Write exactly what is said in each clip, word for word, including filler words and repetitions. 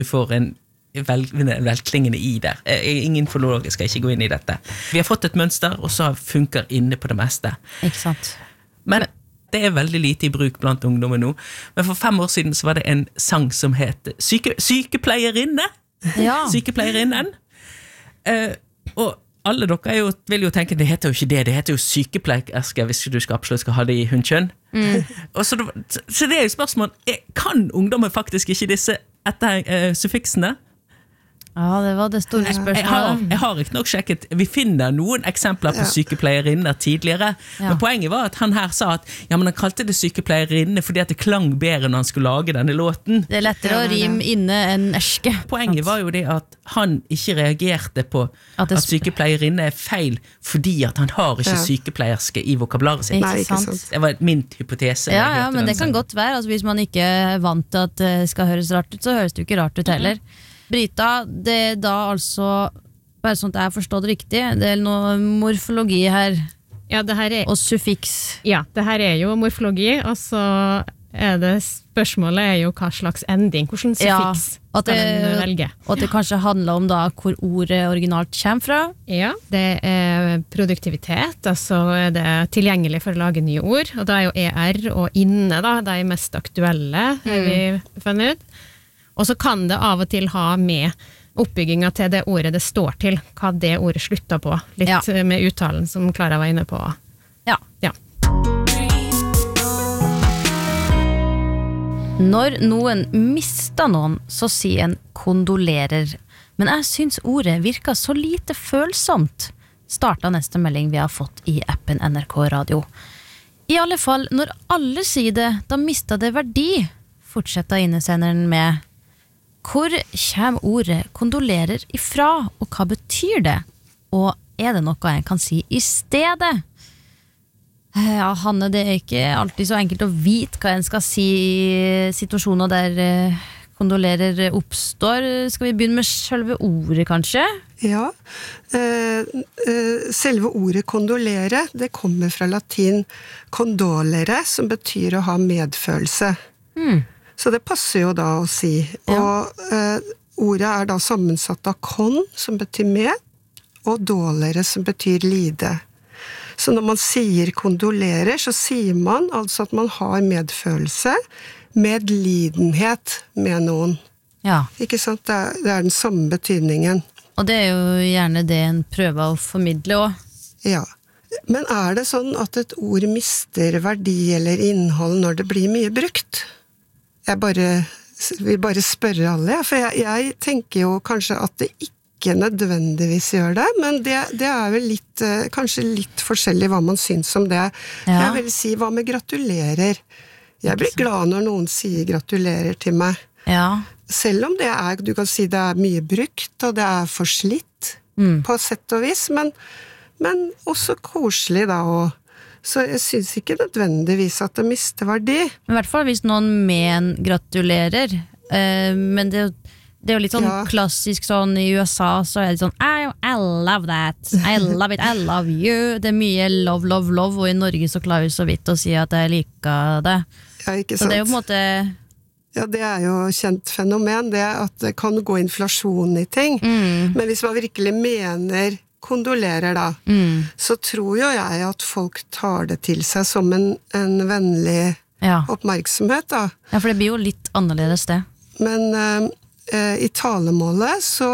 du får en vel, velklingende i der. Ingen fonologer skal ikke gå inn i dette. Vi har fått et mønster, og så funker inne på det meste. Ikke sant. Men det er veldig lite i bruk blant ungdommer nå. Men for fem år siden så var det en sang som het Syke, Sykepleierinne. Ja. Sykepleierinnen. Uh, og alle dere jo, vil jo tenke, det heter jo ikke det, det heter jo sykepleierske hvis du skal absolutt skal ha det i hundkjønn. Mm. Og så, så det er jo spørsmål, kan ungdommer faktisk ikke disse etter uh, suffiksene? Ja, det var det store spørsmålet. Jeg har, jeg har ikke nok sjekket, vi finner noen eksempler på ja. Sykepleierinner tidligere, ja. Men poenget var at han her sa at ja, men han kalte det sykepleierinne fordi at det klang bedre når han skulle lage denne låten. Det er lettere å rime inne enn erske. Poenget var jo det at han ikke reagerte på at, at sykepleierinne er feil fordi at han har ikke ja. Sykepleierske i vokabularet sitt. Nei, ikke sant. Det var min hypotese. Ja, ja, men det kan godt være, altså, hvis man ikke er vant til at det skal høres rart ut, så høres det jo ikke rart ut heller. Mm-hmm. Brita, det er da altså, bare sånn at jeg forstår det riktig, det er noe morfologi her, ja, det her er, og suffiks. Ja, det her er jo morfologi, og så er det spørsmålet er jo hva slags ending, hvordan suffiks ja, skal den velge. Og at det kanskje handler om da hvor ordet originalt kommer fra. Ja, det er produktivitet, altså er det tilgjengelig for å lage nye ord, og da er jo E R og inne da, det er mest aktuelle, har vi funnet ut. Og så kan det av og til ha med oppbygginga til det ordet det står til, hva det ordet slutter på, litt ja. Med uttalen som Klara var inne på. Ja. Ja. Når noen mister noen, så sier en kondolerer. Men jeg synes ordet virker så lite følsomt. Startet neste melding vi har fått i appen N R K Radio. I alle fall, når alle sier det, da mister det verdi. Fortsetter innesenderen med hvor kommer ordet kondolerer ifra, og hva betyr det? Og er det noe jeg kan si i stedet? Ja, Hanne, det er ikke alltid så enkelt å vite hva en skal si i situasjoner der kondolerer oppstår. Skal vi begynne med selve ordet, kanskje? Ja, eh, selve ordet kondolere, det kommer fra latin condolere, som betyr å ha medfølelse. Mm. Så det passer jo da å si. Ja. Og eh, ordet er da sammensatt av kon, som betyr med, og dolere, som betyr lide. Så når man sier kondolerer, så sier man altså at man har medfølelse, medlidenhet med noen. Ja. Ikke sant? Det er, det er den samme betydningen. Og det er jo gjerne det en prøver å formidle også. Ja. Men er det sånn at et ord mister verdi eller innhold når det blir mye brukt? Jeg bare, vil bare spørre alle, for jeg, jeg tenker jo kanskje at det ikke nødvendigvis gjør det, men det, det er vel litt, kanskje litt forskjellig hva man syns om det. Ja. Jeg vil si, hva med gratulerer? Jeg blir glad når noen sier gratulerer til meg. Ja. Selv om det er, du kan si det er mye brukt, og det er forslitt mm. på sett og vis, men, men også koselig da, og så jeg synes ikke nødvendigvis at det mister verdi. I hvert fall hvis noen men gratulerer, uh, men det, det er jo litt sånn ja. Klassisk sånn i U S A, så er det sånn I, I love that, I love it, I love you. Det er mye love, love, love, og i Norge så klarer vi så vidt å si at jeg liker det. Ja, ikke sant. Så det er jo på en måte... Ja, det er jo kjent fenomen, det at det kan gå inflasjon i ting. Mm. Men hvis man virkelig mener kondolerer da, mm. så tror jo jeg at folk tar det til seg som en, en vennlig ja. Oppmerksomhet da. Ja, for det blir jo litt annerledes det. Men uh, i talemålet så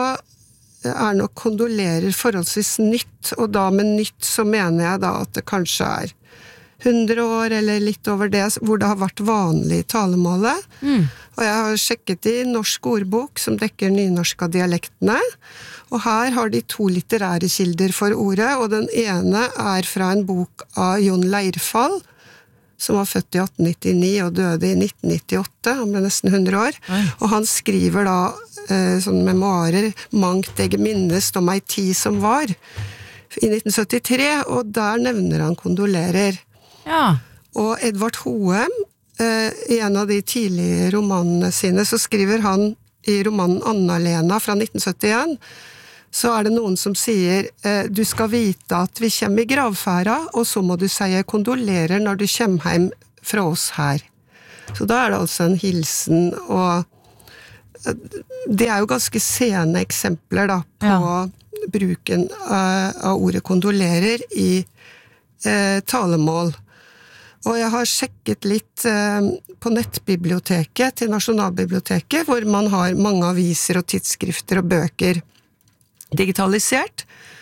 er nok kondolerer forholdsvis nytt, og da med nytt så mener jeg da at det kanskje er hundre år eller litt over det, hvor det har vært vanlig i talemålet. Mm. Og jeg har sjekket i Norsk ordbok, som dekker nynorsk av dialektene, og her har de to litterære kilder for ordet, og den ene er fra en bok av Jon Leirfall, som var født i atten nittini og døde i nitten nittiåtte, han ble nesten hundre år, Oi. Og han skriver da eh, sånne memoarer, «Mangt eg minnest om ei tid som var», i nitten syttitre, og der nevner han kondolerer. Ja. Og Edvard Hoem, eh, i en av de tidlige romanene sine, så skriver han i romanen Anna-Lena fra nitten syttien, så er det noen som sier eh, du skal vite at vi kommer i gravfæra, og så må du si kondolerer når du kommer hjem fra oss her. Så da er det altså en hilsen, og det er jo ganske sene eksempler da, på Ja. bruken av, av ordet kondolerer i eh, talemål. Og jeg har sjekket litt eh, på nettbiblioteket til Nasjonalbiblioteket, hvor man har mange aviser og tidsskrifter og bøker digitalisert.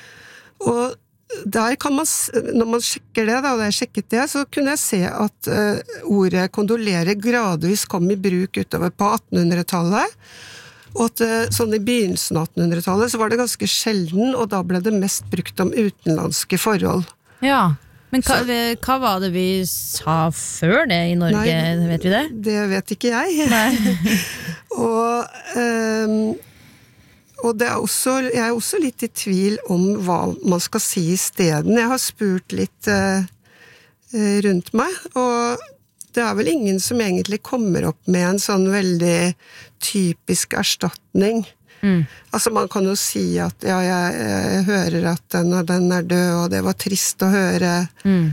Og der kan man, når man sjekker det, da, da jeg sjekket det, så kunne jeg se at eh, ordet kondolere gradvis kom i bruk utover på attenhundretallet, og at eh, sånn i begynnelsen av attenhundretallet så var det ganske sjelden, og da ble det mest brukt om utenlandske forhold. Ja. Men hva, hva var det vi sa før det i Norge, Nei, vet vi det? Det vet ikke jeg. Nei. og, ehm, og det er også, jeg er også litt i tvil om hva man skal si i steden. Jeg har spurt litt eh, rundt meg, og det er vel ingen som egentlig kommer opp med en sånn veldig typisk erstatning. Mm. Altså man kan jo si at ja, jeg, jeg hører at den og den er død, og det var trist å høre, mm.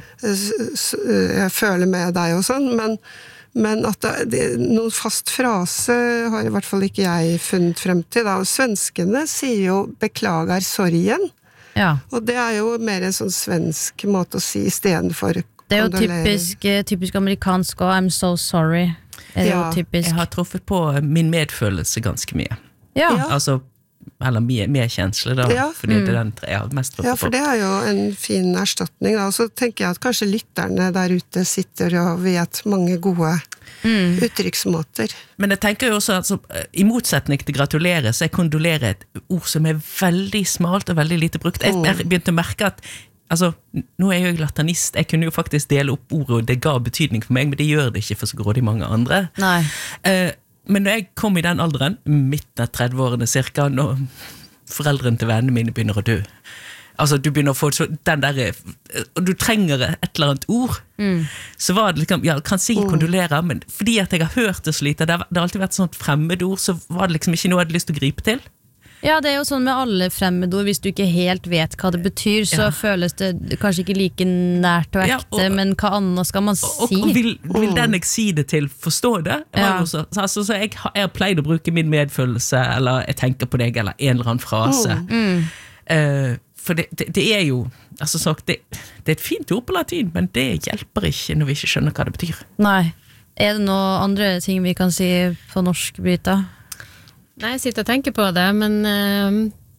jeg føler med deg og sånn, men, men at det, det, noen fast frase har i hvert fall ikke jeg funnet frem til. Da. Svenskene sier jo beklager sorgen, Ja. og det er jo mer en sånn svensk måte å si i stedet for Det er jo typisk, typisk amerikansk, og I'm so sorry. Er Ja, jo typisk. Jeg har truffet på min medfølelse ganske mye. Ja. Ja. Altså, eller mer, mer kjensle da, Ja. fordi det er den jeg har mest truffet Ja, for på. det er jo en fin erstatning da, og så tenker jeg at kanskje lytterne der ute sitter og vet mange gode mm. uttrykksmåter. Men jeg tenker jo også at så, i motsetning til gratulere, så er kondolere et ord som er veldig smalt og veldig lite brukt. Jeg, jeg begynte å merke at altså, nå er jeg jo latinist, jeg kunne jo faktisk dele opp ordet, og det ga betydning for meg, men det gjør det ikke for så grådig mange andre. Nei. Eh, men når jeg kom i den alderen, midten av tredve-årene cirka, når foreldrene til vennene mine begynner å dø, altså du begynner å få så, den der, og du trenger et eller annet ord, mm. så var det liksom, ja, kan si kondolerer, men fordi at jeg har hørt det så lite, det har, det har alltid vært sånt fremmedord, så var det liksom ikke noe jeg hadde lyst til å gripe til. Ja, det er jo sånn med alle fremmedord, hvis du ikke helt vet hva det betyr, så Ja. føles det kanskje ikke like nært og Ja, ekte, og- men hva annet skal man si? Og, og vil, vil den jeg si det til forstå det? Ja. Altså, så, altså, så jeg, har- jeg har pleid å bruke min medfølelse, eller jeg tenker på deg, eller en eller annen frase. Mm. Eh, for det, det, det er jo, altså sagt, det, det er et fint ord på latin, men det hjelper ikke når vi ikke skjønner hva det betyr. Nei. Er det noen andre ting vi kan si på norsk, Brita? Nei, jeg sitter og tenker på det, men eh,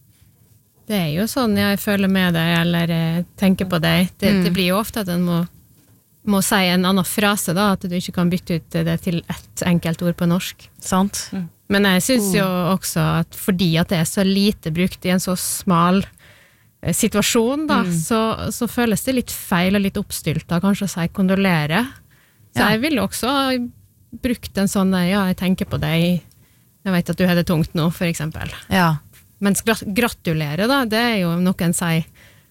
det er jo sånn jeg føler med deg, eller eh, tenker på deg. Det, Mm. det blir jo ofte at en må, må si en annen frase, da, at du ikke kan bytte ut det til ett enkelt ord på norsk. Sant? Men jeg synes jo også at fordi at det er så lite brukt i en så smal eh, situasjon, da, så, så føles det litt feil og litt oppstylta kanskje å si kondolere. Så Ja. jeg ville også ha brukt en sånn, ja, jeg tenker på deg, jeg vet at du har det tungt nå, for eksempel. Ja. Mens gra- gratulere, da, det er jo noe en sier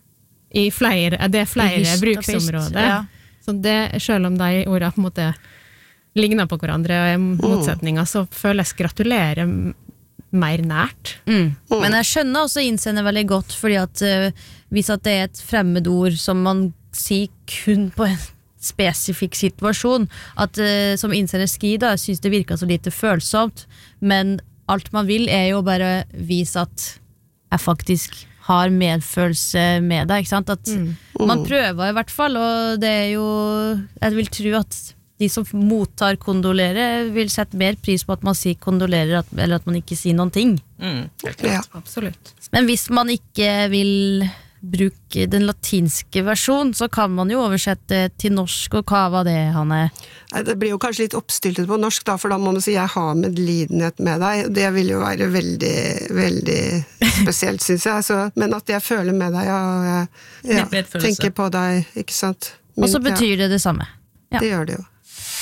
i flere, det er flere I hyst og pist, bruksområder. ja. Så det, selv om de ordene på en måte ligner på hverandre og er motsetninger, så føles gratulere m- mer nært. Mm. Men jeg skjønner også innsender veldig godt, fordi at uh, hvis at det er et fremmedord som man sier kun på en spesifikk situasjon, at uh, som innsender skriver, da, jeg synes det virker så lite følsomt, men alt man vil er jo bare vise at jeg faktisk har medfølelse med deg, ikke sant? At man prøver i hvert fall, og det er jo, jeg vil tro at de som mottar kondolere vil sette mer pris på at man sier kondolerer, at, eller at man ikke sier noen ting. Mm. Ja. Absolutt. Men hvis man ikke vil bruke den latinske versjonen, så kan man jo oversette til norsk, og hva var det, Hanne? Nei, det blir jo kanskje litt oppstiltet på norsk, da, for da må man si 'jeg har medlidenhet med deg'. Det vil jo være veldig, veldig spesielt, synes jeg. Så, men at jeg føler med deg, og jeg ja, Litt medfølelse. tenker på deg, ikke sant? Og så Min- betyr det det samme. ja, ja. det gjør det jo.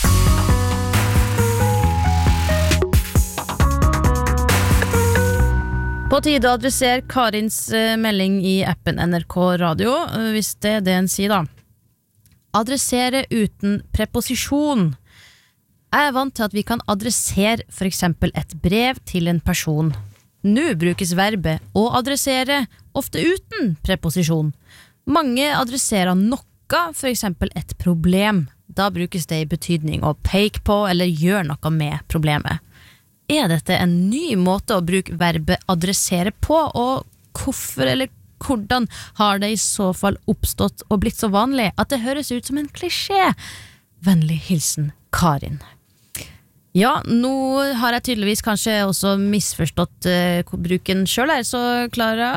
På tide å adressere Karins eh, melding i appen N R K Radio, eh, hvis det er det en sier da. Adressere uten preposisjon. Jeg er vant til at vi kan adressere for eksempel et brev til en person. Nå brukes verbet å adressere, ofte uten preposisjon. Mange adresserer noe, for eksempel et problem. Da brukes det i betydning å peke på eller gjøre noe med problemet. er dette en ny måte å bruke verbet adressere på, og hvorfor eller hvordan har det i så fall oppstått og blitt så vanlig at det høres ut som en klisjé? Vennlig hilsen Karin. Ja, nå har jeg tydeligvis kanskje også misforstått uh, bruken selv her, så Klara,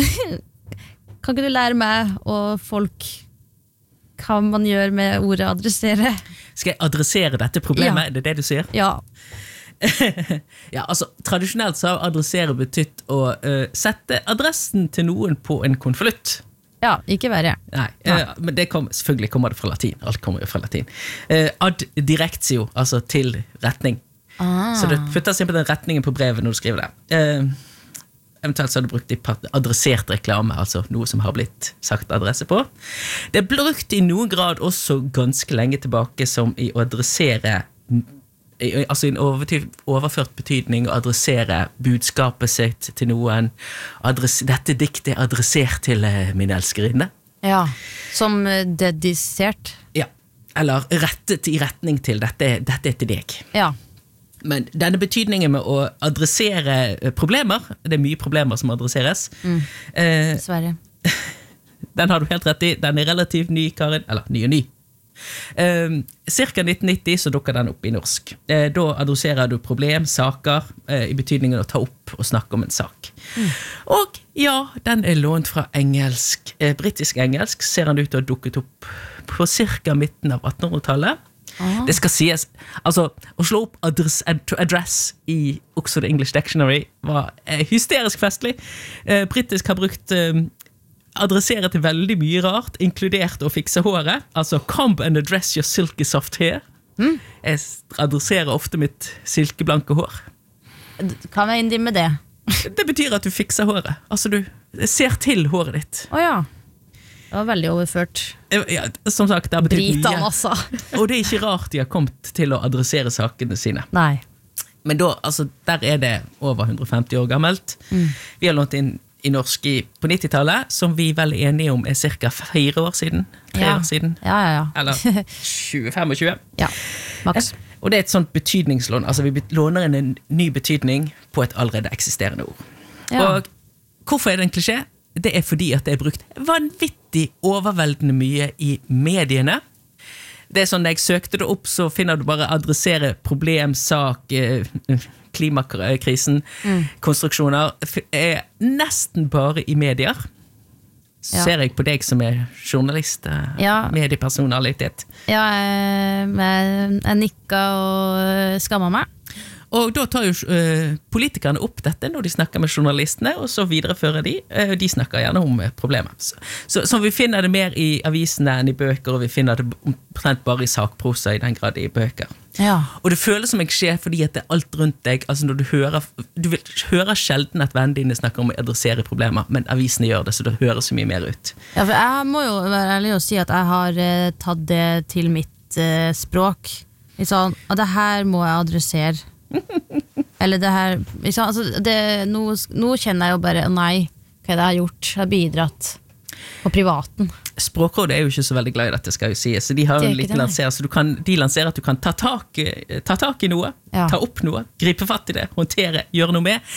kan ikke du lære meg og folk hva man gjør med ordet adressere? Skal jeg adressere dette problemet? Ja. Er det det du sier? Ja. Ja, altså, tradisjonelt så har adressere betytt å uh, sette adressen til noen på en konvolutt. Ja, ikke verre. Nei, uh, men det kom, selvfølgelig kommer det fra latin. Alt kommer jo fra latin. Uh, ad directio, altså til retning. Ah. Så det putter simpelthen retningen på brevet når du skriver det. Uh, eventuelt så har du brukt i adressert reklame, altså noe som har blitt sagt adresse på. Det er brukt i noen grad også ganske lenge tilbake som i å adressere, altså i en overført betydning å adressere budskapet sitt til noen. Adress, dette diktet er adressert til min elskerinne. Ja, som dedisert. Ja, eller rettet i retning til dette, dette er til deg. Ja. Men denne betydningen med å adressere problemer, det er mye problemer som adresseres. Mm. Eh, Dessverre. Den har du helt rett i. Den er relativt ny, Karin. Eller ny og ny. Eh, cirka nitten nitti så dukker den opp i norsk. Eh, da adresserer du problem, saker, eh, i betydningen å ta opp og snakke om en sak. Mm. Og ja, den er lånt fra engelsk. Eh, Britisk engelsk ser han ut til å ha dukket opp på cirka midten av attenhundretallet. Ah. Det skal sies, altså å slå opp address, to address i Oxford English Dictionary var eh, hysterisk festlig. Eh, Britisk har brukt eh, adressere til veldig mye rart, inkludert å fikse håret, altså comb and address your silky soft hair. Mm. Jeg adresserer ofte mitt silkeblanke hår. Kan jeg inndimme det? Det betyr at du fikser håret, altså du ser til håret ditt. Åja. Oh, det var veldig overført. Ja, som sagt, det har betydd Brita, mye. altså. Og det er ikke rart de har kommet til å adressere sakene sine. Nei. Men da, altså, der er det over hundre og femti år gammelt. Mm. Vi har lånt inn i norsk i, på nittitallet, som vi vel er enige om er cirka fire år siden. Tre ja. år siden. Ja, ja, ja. Eller tjue, femogtjue. Ja, maks. Og det er et sånt betydningslån. Altså, vi låner inn en ny betydning på et allerede eksisterende ord. Ja. Og hvorfor er det en klisjé? Det er fordi at det er brukt vanvittig overveldende mye i mediene. Det er sånn, når jeg søkte det opp, så finner du bare adressere problem, sak, klimakrisen, mm. konstruksjoner, er nesten bare i medier. Så ja. Ser jeg på deg som er journalist, ja. Mediepersonalitet. Ja, jeg, jeg nikket og skammer meg. Og da tar jo uh, politikerne opp dette når de snakker med journalistene, og så viderefører de. Uh, de snakker gjerne om uh, problemet. Så, så, så vi finner det mer i avisene enn i bøker, og vi finner det omtrent bare i sakprosa i den grad i bøker. Ja. Og det føles som jeg skjer fordi at det er alt rundt deg. Altså når du hører, du vil, hører sjelden at vennene dine snakker om å adressere problemer, men avisene gjør det, så det høres så mye mer ut. Ja, for jeg må jo være ærlig og si at jeg har uh, tatt det til mitt uh, språk. Sånn, at det her må jeg adressere. Eller det her altså det, nå, nå kjenner jeg jo bare nei, hva er det jeg har gjort, jeg har bidratt på privaten. Språkrådet er jo ikke så veldig glad i dette, skal jeg si, så de har en liten lanser, så du kan, de lanserer at du kan ta tak, ta tak i noe, ja. Ta opp noe, gripe fatt i det, håndtere, gjøre noe med.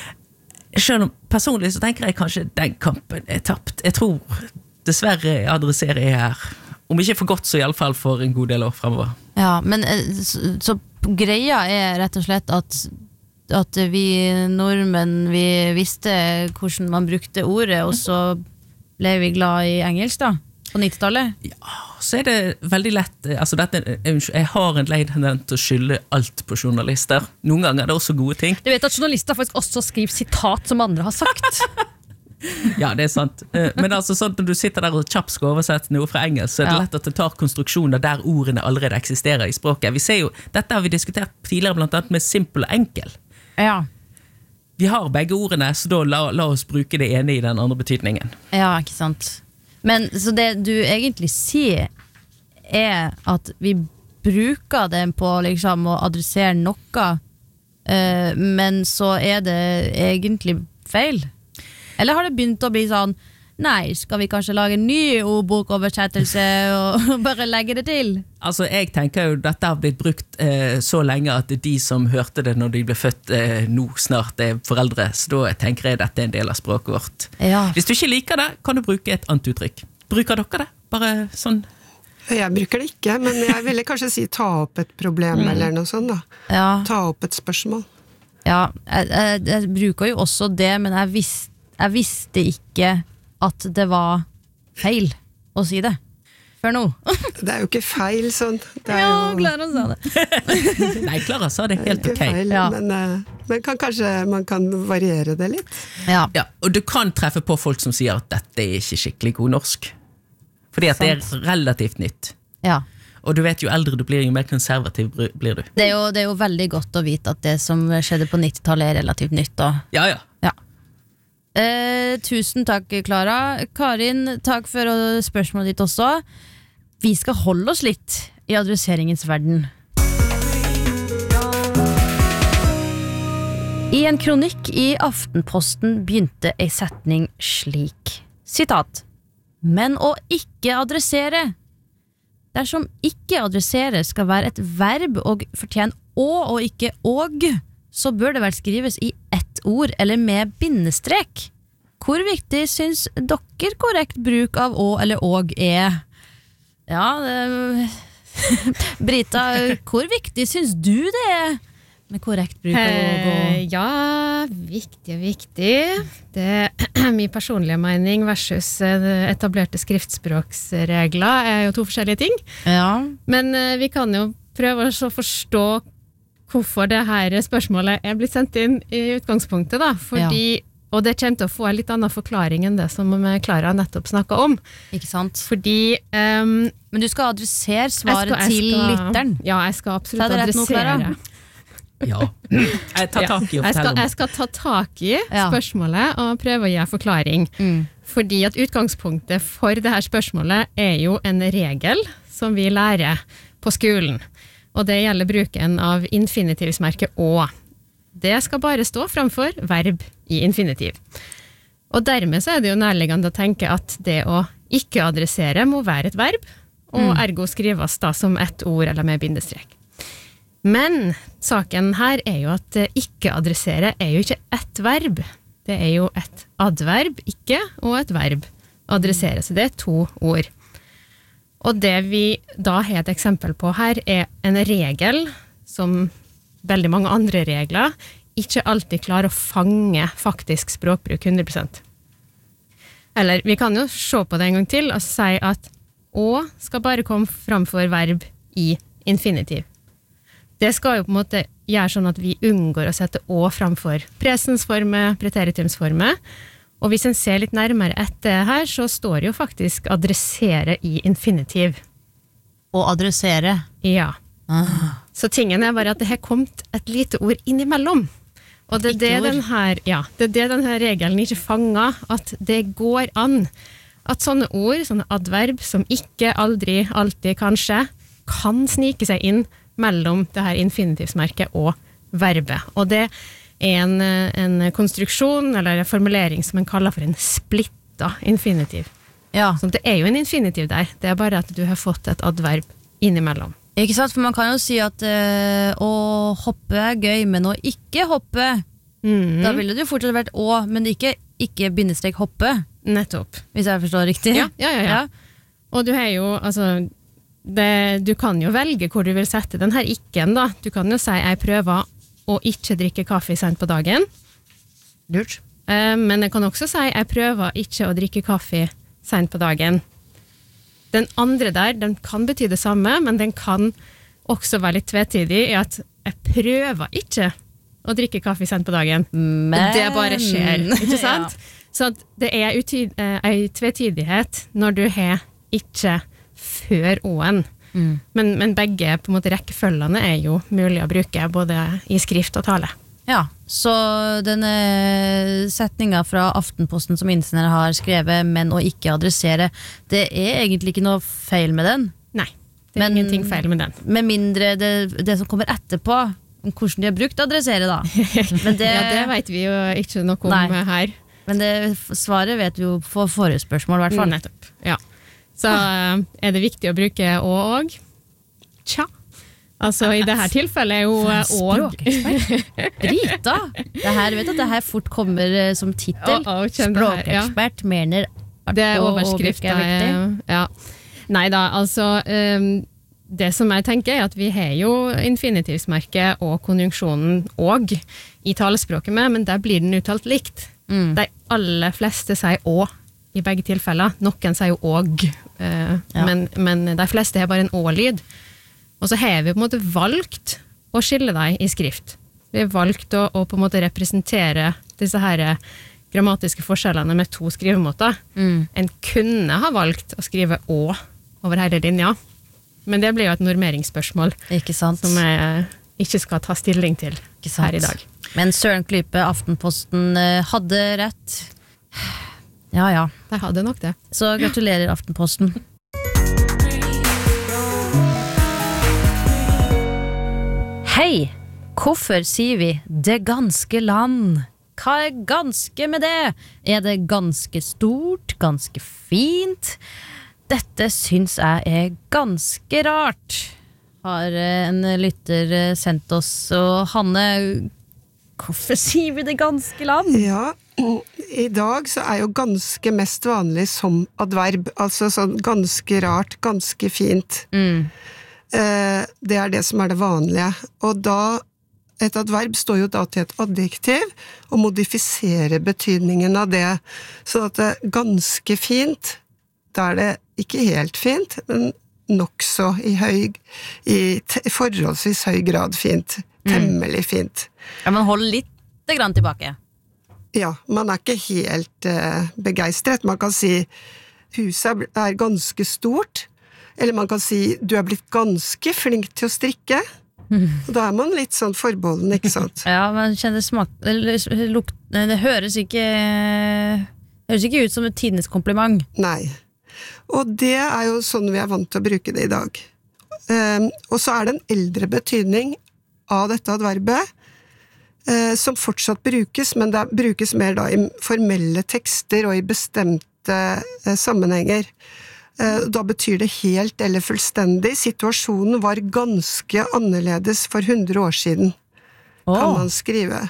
Selv om personlig så tenker jeg kanskje den kampen er tapt. Jeg tror dessverre adresserer jeg her, om ikke for godt så i alle fall for en god del år fremover. Ja, men så, så greia er rett og slett at, at vi nordmenn vi visste hvordan man brukte ordet, og så ble vi glad i engelsk da, på nittitallet. Ja, så er det veldig lett, altså dette, jeg har en lei tendens til å skylde alt på journalister. Noen ganger er det også gode ting. Du vet at journalister faktisk også skriver sitat som andre har sagt. Ja, det er sant. Men altså sånn når du sitter der og kjapt skal oversette noe fra engelsk, så er det ja. Lett at det tar konstruksjoner der ordene allerede eksisterer i språket. Vi ser jo, dette har vi diskutert tidligere blant annet med simpel og enkel. Ja. Vi har begge ordene, så da la, la oss bruke det ene i den andre betydningen. Ja, ikke sant. Men så det du egentlig sier er at vi bruker det på liksom å adressere noe, men så er det egentlig feil. Eller har det begynt å bli sånn, Nei, skal vi kanskje lage en ny ordbokoversettelse og bare legge det til? Altså, jeg tenker jo dette har blitt brukt eh, så lenge at de som hørte det når de ble født eh, nå snart er foreldre, så da tenker jeg dette er en del av språket vårt. Ja. Hvis du ikke liker det, kan du bruke et annet uttrykk. Bruker dere det? Bare sånn... Jeg bruker det ikke, men jeg ville kanskje si ta opp et problem mm. eller noe sånt da. Ja. Ta opp et spørsmål. Ja, jeg, jeg, jeg bruker jo også det, men jeg, vis, jeg visste ikke at det var feil å si det før nå. Det er jo ikke feil sånn. Det er ja, jo... Klara sa det. Nei, Klara sa det helt det er ikke ok. feil, Ja. men, uh, men kan, kanskje man kan variere det litt. Ja. Ja, og du kan treffe på folk som sier at dette er ikke skikkelig god norsk. Fordi at det er relativt nytt. Ja. Og du vet jo eldre du blir, jo mer konservativ blir du. Det er, jo, det er jo veldig godt å vite at det som skjedde på nittitallet er relativt nytt da. Ja, ja. Ja. Eh, tusen takk, Klara. Karin, takk for spørsmålet ditt også. Vi skal holde oss litt i adresseringens verden. I en kronikk i Aftenposten begynte ei setning slik. Sitat. Men å ikke adressere. Dersom ikke adressere skal være et verb og fortjene å og ikke og, så bør det vel skrives i ett ord eller med bindestrek. Hvor viktig syns dere korrekt bruk av å eller og er? Ja, det... Brita, hvor viktig syns du det er med korrekt bruk av å og? Eh, ja, viktig og viktig. Det er min personlige mening versus etablerte skriftspråksregler er jo to forskjellige ting. Ja. Men eh, vi kan jo prøve å forstå hvorfor det her spørsmålet er blitt sendt inn i utgangspunktet da, fordi ja. Og det kommer til å få en litt annen forklaring enn det som Klara nettopp snakket om. Ikke sant? Fordi... Um, Men du skal adressere svaret jeg skal, jeg til skal, lytteren. Ja, jeg skal absolutt Så er det rett nå, adressere. Klara? Ja. Jeg tar tak i og jeg, skal, forteller om jeg skal ta tak i Ja. spørsmålet og prøve å gi en forklaring. Mm. Fordi at utgangspunktet for det her spørsmålet er jo en regel som vi lærer på skolen. Og det gjelder bruken av infinitivsmerket å. Det skal bare stå framfor verb i infinitiv. Og dermed så er det jo nærliggende å tenke at det å ikke adressere må være et verb, og Mm. ergo skrives da som ett ord eller med bindestrek. Men saken her er jo at ikke adressere er jo ikke ett verb. Det er jo et adverb, ikke, og et verb. Adressere, så det er to ord. Og det vi da har et eksempel på her er en regel som veldig mange andre regler ikke alltid klarer å fange faktisk språkbruk hundre prosent. Eller vi kan jo se på det en gang til og si at å skal bare komme framfor verb i infinitiv. Det skal jo på en måte gjøre sånn at vi unngår å sette å framfor presensforme, preteritumsforme. Og hvis en ser litt nærmere etter her, så står jo faktisk adressere i infinitiv. Å adressere. Ja. Ah. Så tingen er bare at det har kommet et lite ord innimellom. Og det er det, den her, ja, det er det denne regelen ikke fanger, at det går an. At sånne ord, sånne adverb, som ikke, aldri, alltid, kanskje, kan snike seg inn mellom det her infinitivsmerket og verbet. Og det er en, en konstruksjon, eller en formulering som en kaller for en splitta infinitiv. Ja. Så det er jo en infinitiv der, det er bare at du har fått et adverb innimellom. Ikke sant, for man kan jo si at eh, å hoppe er gøy, men å ikke hoppe, Mm. da ville det jo fortsatt vært å, men ikke, ikke bindestrek hoppe, Nettopp. hvis jeg forstår riktig. Ja, ja, ja. ja. Og du har jo, altså, det, du kan jo velge hvor du vil sette den her ikke-en da. Du kan jo si, jeg prøver å ikke drikke kaffe sent på dagen. Lurt. Eh, men jeg kan også si, jeg prøver ikke å drikke kaffe sent på dagen. Den andre der, den kan bety det samme, men den kan også være litt tvetydig i at jeg prøver ikke å drikke kaffe sent på dagen. Men Det bare skjer, ikke sant? Ja. Så at det er utyd, eh, en tvetydighet når du har ikke før å-en. Mm. Men, men begge på en måte rekkefølgene er jo mulig å bruke både i skrift og tale. Ja, så denne setninga fra Aftenposten som innsender har skrevet, men å ikke adressere, det er egentlig ikke noe feil med den. Nei, det er Men- ingenting feil med den. Med mindre det, det som kommer etterpå, om hvordan de har brukt adressere da. Men det, Ja, det vet vi jo ikke noe om Nei. her. Men det, svaret vet vi jo for forrige spørsmål, i hvert fall. Nettopp, ja. Så uh, er det viktig å bruke å og? Tja. Altså, i dette tilfellet er jo uh, og. Rita! Det her, vet du, det her fort kommer uh, som titel. Oh, oh, Språkekspert ja. mener det er overskriften er viktig. Ja. Neida, altså um, det som jeg tenker er at vi har jo infinitivsmerket og konjunksjonen og i talespråket med, men der blir den uttalt likt. Mm. De aller fleste sier å i begge tilfeller. Noen sier jo og, uh, ja. men, men de fleste har bare en å-lyd. Og så har vi på en måte valgt å skille deg i skrift. Vi har valgt å, å på en måte representere disse her grammatiske forskjellene med to skrivemåter. Mm. En kunne ha valgt å skrive å over hele linja, men det blir jo et normeringsspørsmål ikke sant? Som jeg ikke skal ta stilling til her i dag. Men Søren Klype, Aftenposten, hadde rett. Ja, ja. De hadde nok det. Så gratulerer Aftenposten. Hei! Hvorfor sier vi det ganske land? Hva er ganske med det? Er det ganske stort? Ganske fint? Dette syns jeg er ganske rart. Har en lytter sendt oss, og Hanne, hvorfor sier vi det ganske land? Ja, i dag så er jo ganske mest vanlig som adverb, altså sånn ganske rart, ganske fint. Mm. Det er det som er det vanlige, og da et adverb står jo da til et adjektiv og modifiserer betydningen av det, så at det er ganske fint, da er det ikke helt fint, men nok så i høy, i forholdsvis høy grad fint, temmelig fint. Ja, man holder litt grann tilbake. Ja, man er ikke helt uh, begeistret, man kan si huset er ganske stort, eller man kan si, du er blitt ganske flink til å strikke. Mm. Og da er man litt sånn forbeholden, ikke sant? Ja, man kjenner smak, eller lukt, det høres ikke, høres ikke ut som et tidens kompliment. Nei. Og det er jo sånn vi er vant til å bruke det i dag. Um, og så er det en eldre betydning av dette adverbet, uh, som fortsatt brukes, men det brukes mer da i formelle tekster og i bestemte uh, sammenhenger. Da betyr det helt eller fullstendig. Situasjonen var ganske annerledes for hundre år siden, oh. kan man skrive.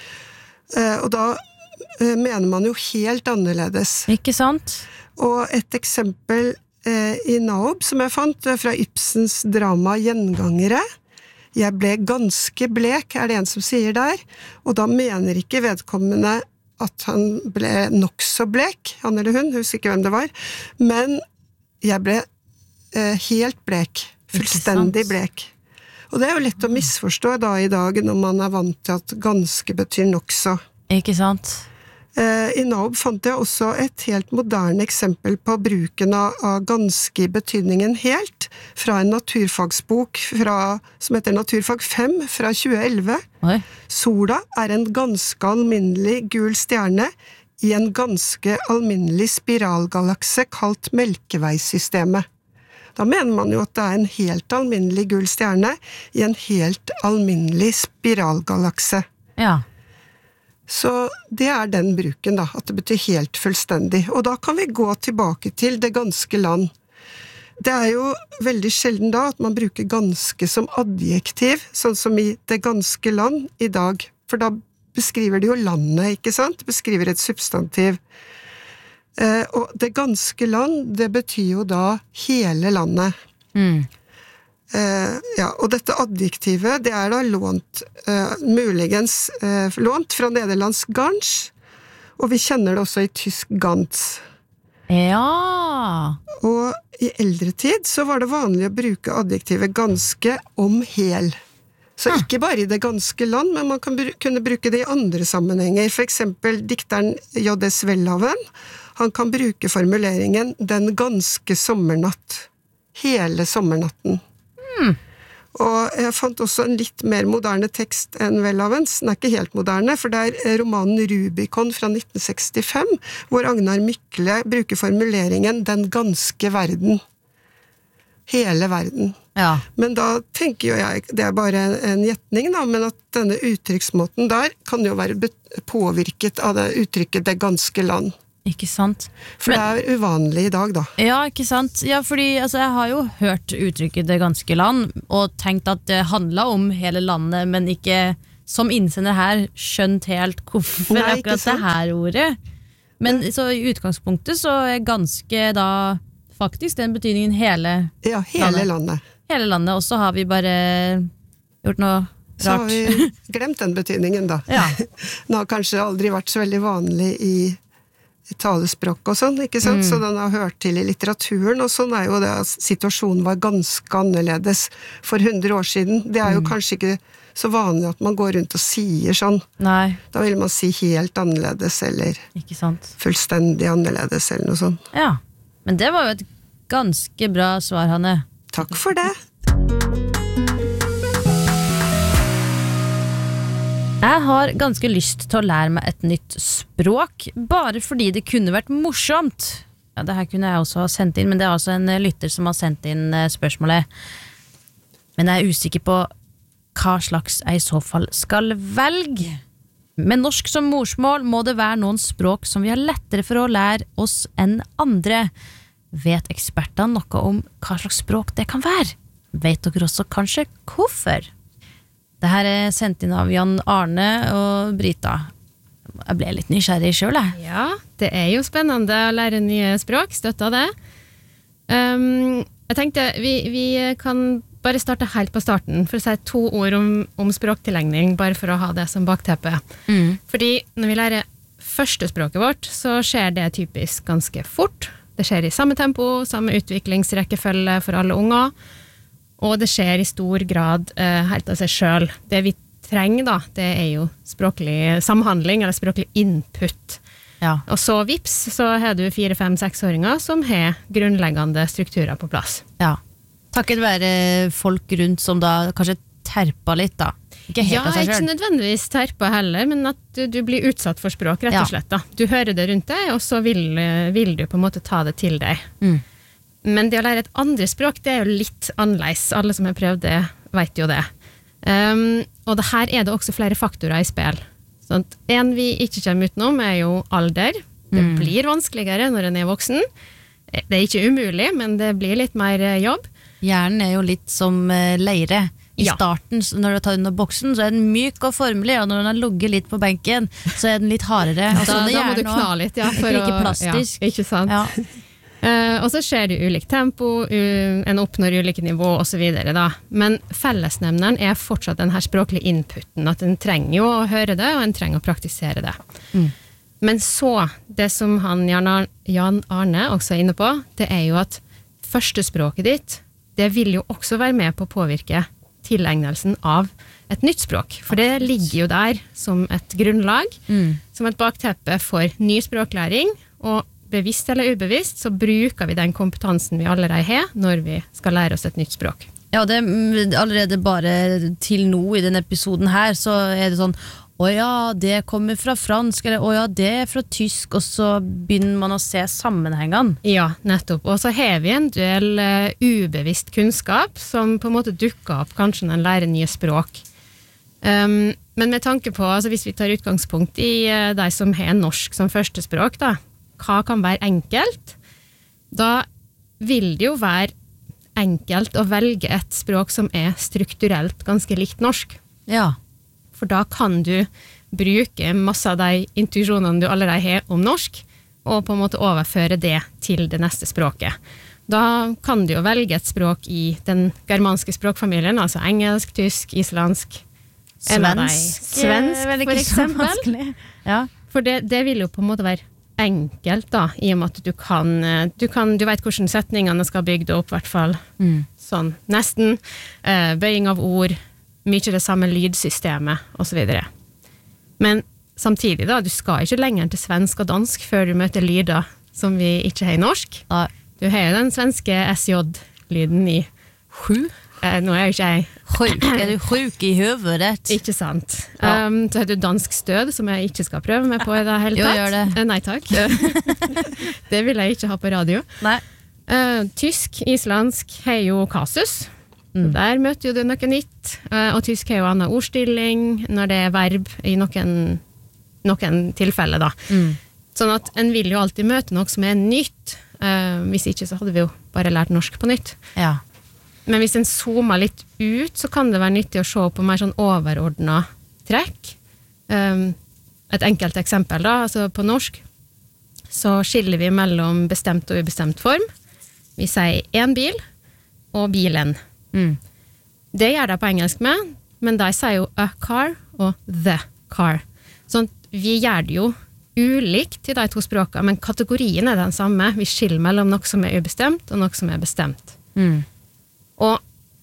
Og da mener man jo helt annerledes. Ikke sant? Og et eksempel i Naob som jeg fant fra Ibsens drama Gjengangere. Jeg ble ganske blek, er det en som sier der. Og da mener ikke vedkommende at han ble nok så blek, han eller hun, husker ikke hvem det var, men jeg ble eh, helt blek, fullstendig blek. Og det er jo lett å misforstå da i dag, når man er vant til at ganske betyr nokså. Ikke sant? Eh, I Naob fant jeg også et helt moderne eksempel på bruken av, av ganske i betydningen helt, fra en naturfagsbok fra, som heter Naturfag fem fra tjue elleve. Oi. Sola er en ganske alminnelig gul stjerne, i en ganske alminnelig spiralgalakse kalt Melkeveisystemet. Da mener man jo at det er en helt alminnelig gul stjerne i en helt alminnelig spiralgalakse. Ja. Så det er den bruken da, at det betyr helt fullstendig. Og da kan vi gå tilbake til det ganske land. Det er jo veldig sjelden da at man bruker ganske som adjektiv, sånn som i det ganske land i dag, for da beskriver det jo landet, ikke sant? Beskriver et substantiv. Eh, og det ganske land, det betyr jo da hele landet. Mm. Eh, ja, og dette adjektivet, det er da lånt, eh, muligens eh, lånt fra nederlandsk gans, og vi kjenner det også i tysk gans. Ja! Og i eldre tid så var det vanlig å bruke adjektivet ganske om hel. Så ikke bare i det ganske land, men man kan br- kunne bruke det i andre sammenhenger. For eksempel dikteren J S Welhaven, han kan bruke formuleringen «den ganske sommernatt», hele sommernatten. Mm. Og jeg fant også en litt mer moderne tekst enn Welhavens, den er ikke helt moderne, for det er romanen Rubicon fra nitten sekstifem, hvor Agnar Mykle bruker formuleringen «den ganske verden», hele verden. Ja. Men da tenker jo jeg, det er bare en, en gjetning da, men at denne uttrykksmåten der kan jo være påvirket av det uttrykket det ganske land. Ikke sant? For men, det er uvanlig i dag da. Ja, ikke sant? Ja, fordi altså, jeg har jo hørt uttrykket det ganske land, og tenkt at det handlet om hele landet, men ikke som innsender her skjønt helt hvorfor Nei, akkurat det her ordet. Men så i utgangspunktet så er ganske da faktisk den betydningen hele Ja, hele landet. landet. Hele landet, og så har vi bare gjort noe rart. Så har vi glemt den betydningen da. Ja. Den har kanskje aldri vært så veldig vanlig i, i talespråk og sånn, ikke sant? Mm. Så den har hørt til i litteraturen, og sånn er jo det at situasjonen var ganske annerledes for hundre år siden. Det er jo mm. kanskje ikke så vanlig at man går rundt og sier sånn. Nei. Da vil man si helt annerledes, eller ikke sant? Fullstendig annerledes, eller noe sånt. Ja, men det var jo et ganske bra svar, Hanne. Takk for det. Jeg har ganske lyst til å lære meg et nytt språk, bare fordi det kunne vært morsomt. Ja, det her kunne jeg også ha sendt inn, men det er altså en lytter som har sendt inn spørsmålet. Men jeg er usikker på hva slags jeg i så fall skal velge. Med norsk som morsmål må det være noen språk som vi har lettere for å lære oss enn andre. Vet ekspertene noe om hva slags språk det kan være? Vet dere også kanskje hvorfor? Dette er sendt inn av Jan Arne og Brita. Jeg ble litt nysgjerrig selv, jeg. Ja, det er jo spennende å lære nye språk, støtter det. Um, jeg tenkte, vi, vi kan bare starte helt på starten, for å si to ord om, om språktillegning, bare for å ha det som bakteppe. Mm. Fordi når vi lærer første språket vårt, så skjer det typisk ganske fort. Det skjer i samme tempo, samme utviklingsrekkefølge for alle unger, og det skjer i stor grad eh, helt av seg selv. Det vi trenger da, det er jo språklig samhandling, eller språklig input. Ja. Og så vips, så har du fire, fem, seksåringer som har grunnleggende strukturer på plass. Ja. Takket være folk rundt som da kanskje terpa litt da. Ikke helt ja, av seg selv. Ikke nødvendigvis terpa heller, men at du, du blir utsatt for språk, rett og slett da. Du hører det rundt deg, og så vil, vil du på en måte ta det til deg. Mm. Men det å lære et andre språk, det er jo litt annerledes. Alle som har prøvd det, vet jo det. Um, og det her er det også flere faktorer i spill. Sånn at en vi ikke kommer utenom er jo alder. Det mm. blir vanskeligere når en er voksen. Det er ikke umulig, men det blir litt mer jobb. Hjernen er jo litt som leire. I ja. starten, når du tar den av boksen, så er den myk og formelig, og når den har ligget litt på benken, så er den litt hardere. Da, da, da må du kna litt, ja. For ikke plastisk. Ja, ikke sant? Ja. Uh, og så skjer det ulikt tempo, uh, en oppnår ulike nivå, og så videre da. Men fellesnevneren er fortsatt den her språklige inputen, at en trenger jo å høre det, og en trenger å praktisere det. Mm. Men så, det som han Jan Arne, Jan Arne også er inne på, det er jo at førstespråket ditt, det vil jo også være med på å påvirke tilegnelsen av et nytt språk. For det ligger jo der som et grunnlag, mm. som et bakteppe for ny språklæring, og bevisst eller ubevisst så bruker vi den kompetansen vi allerede har når vi skal lære oss et nytt språk. Ja, det er allerede bare til nå i denne episoden her, så er det sånn å ja, det kommer fra fransk, eller å ja, det er fra tysk, og så begynner man å se sammenhengene. Ja, nettopp. Og så har vi en del uh, ubevisst kunnskap som på en måte dukker opp kanskje når en lærer nye språk. Um, men med tanke på, altså hvis vi tar utgangspunkt i uh, de som har norsk som førstespråk, da, hva kan være enkelt? Da vil det jo være enkelt å velge et språk som er strukturelt ganske likt norsk. Ja. For da kan du bruke masse av de intuisjonene du allerede har om norsk, og på en måte overføre det til det neste språket. Da kan du jo velge et språk i den germanske språkfamilien, altså engelsk, tysk, islandsk, svensk, svensk for eksempel. Ja. For det, det vil jo på en måte være enkelt da, i og med at du kan, du kan, du vet hvordan setningene skal bygge opp, i hvert fall mm. sånn, nesten, uh, bøying av ord, mye det samme lydsystemet, og så videre. Men samtidig da, du skal ikke lenger til svensk og dansk før du møter lyder som vi ikke har i norsk. Ja. Du har jo den svenske S J-lyden i sju. Eh, nå er jo ikke jeg... Sjuk, er du sjuk i høvedet? Ikke sant. Ja. Um, så har du dansk stød, som jeg ikke skal prøve meg på i det hele tatt. Jo, gjør det. Eh, nei, takk. Det vil jeg ikke ha på radio. Nei. Uh, tysk, islandsk har jo kasus. Så der møter jo du noe nytt, eh, og tysk er jo annen ordstilling når det er verb i noen, noen tilfeller da. Mm. Sånn at en vil jo alltid møte noe som er nytt, eh, hvis ikke så hadde vi jo bare lært norsk på nytt. Ja. Men hvis en zoomer litt ut, så kan det være nyttig å se på mer sånn overordnet trekk. Um, et enkelt eksempel da, altså på norsk, så skiller vi mellom bestemt og ubestemt form. Vi sier en bil og bilen. Mm. Det gjør de på engelsk med, men de sier jo a car og the car. Sånn at vi gjør det jo ulikt i de to språkene, men kategorien er den samme. Vi skiller mellom noe som er ubestemt og noe som er bestemt. Mm. Og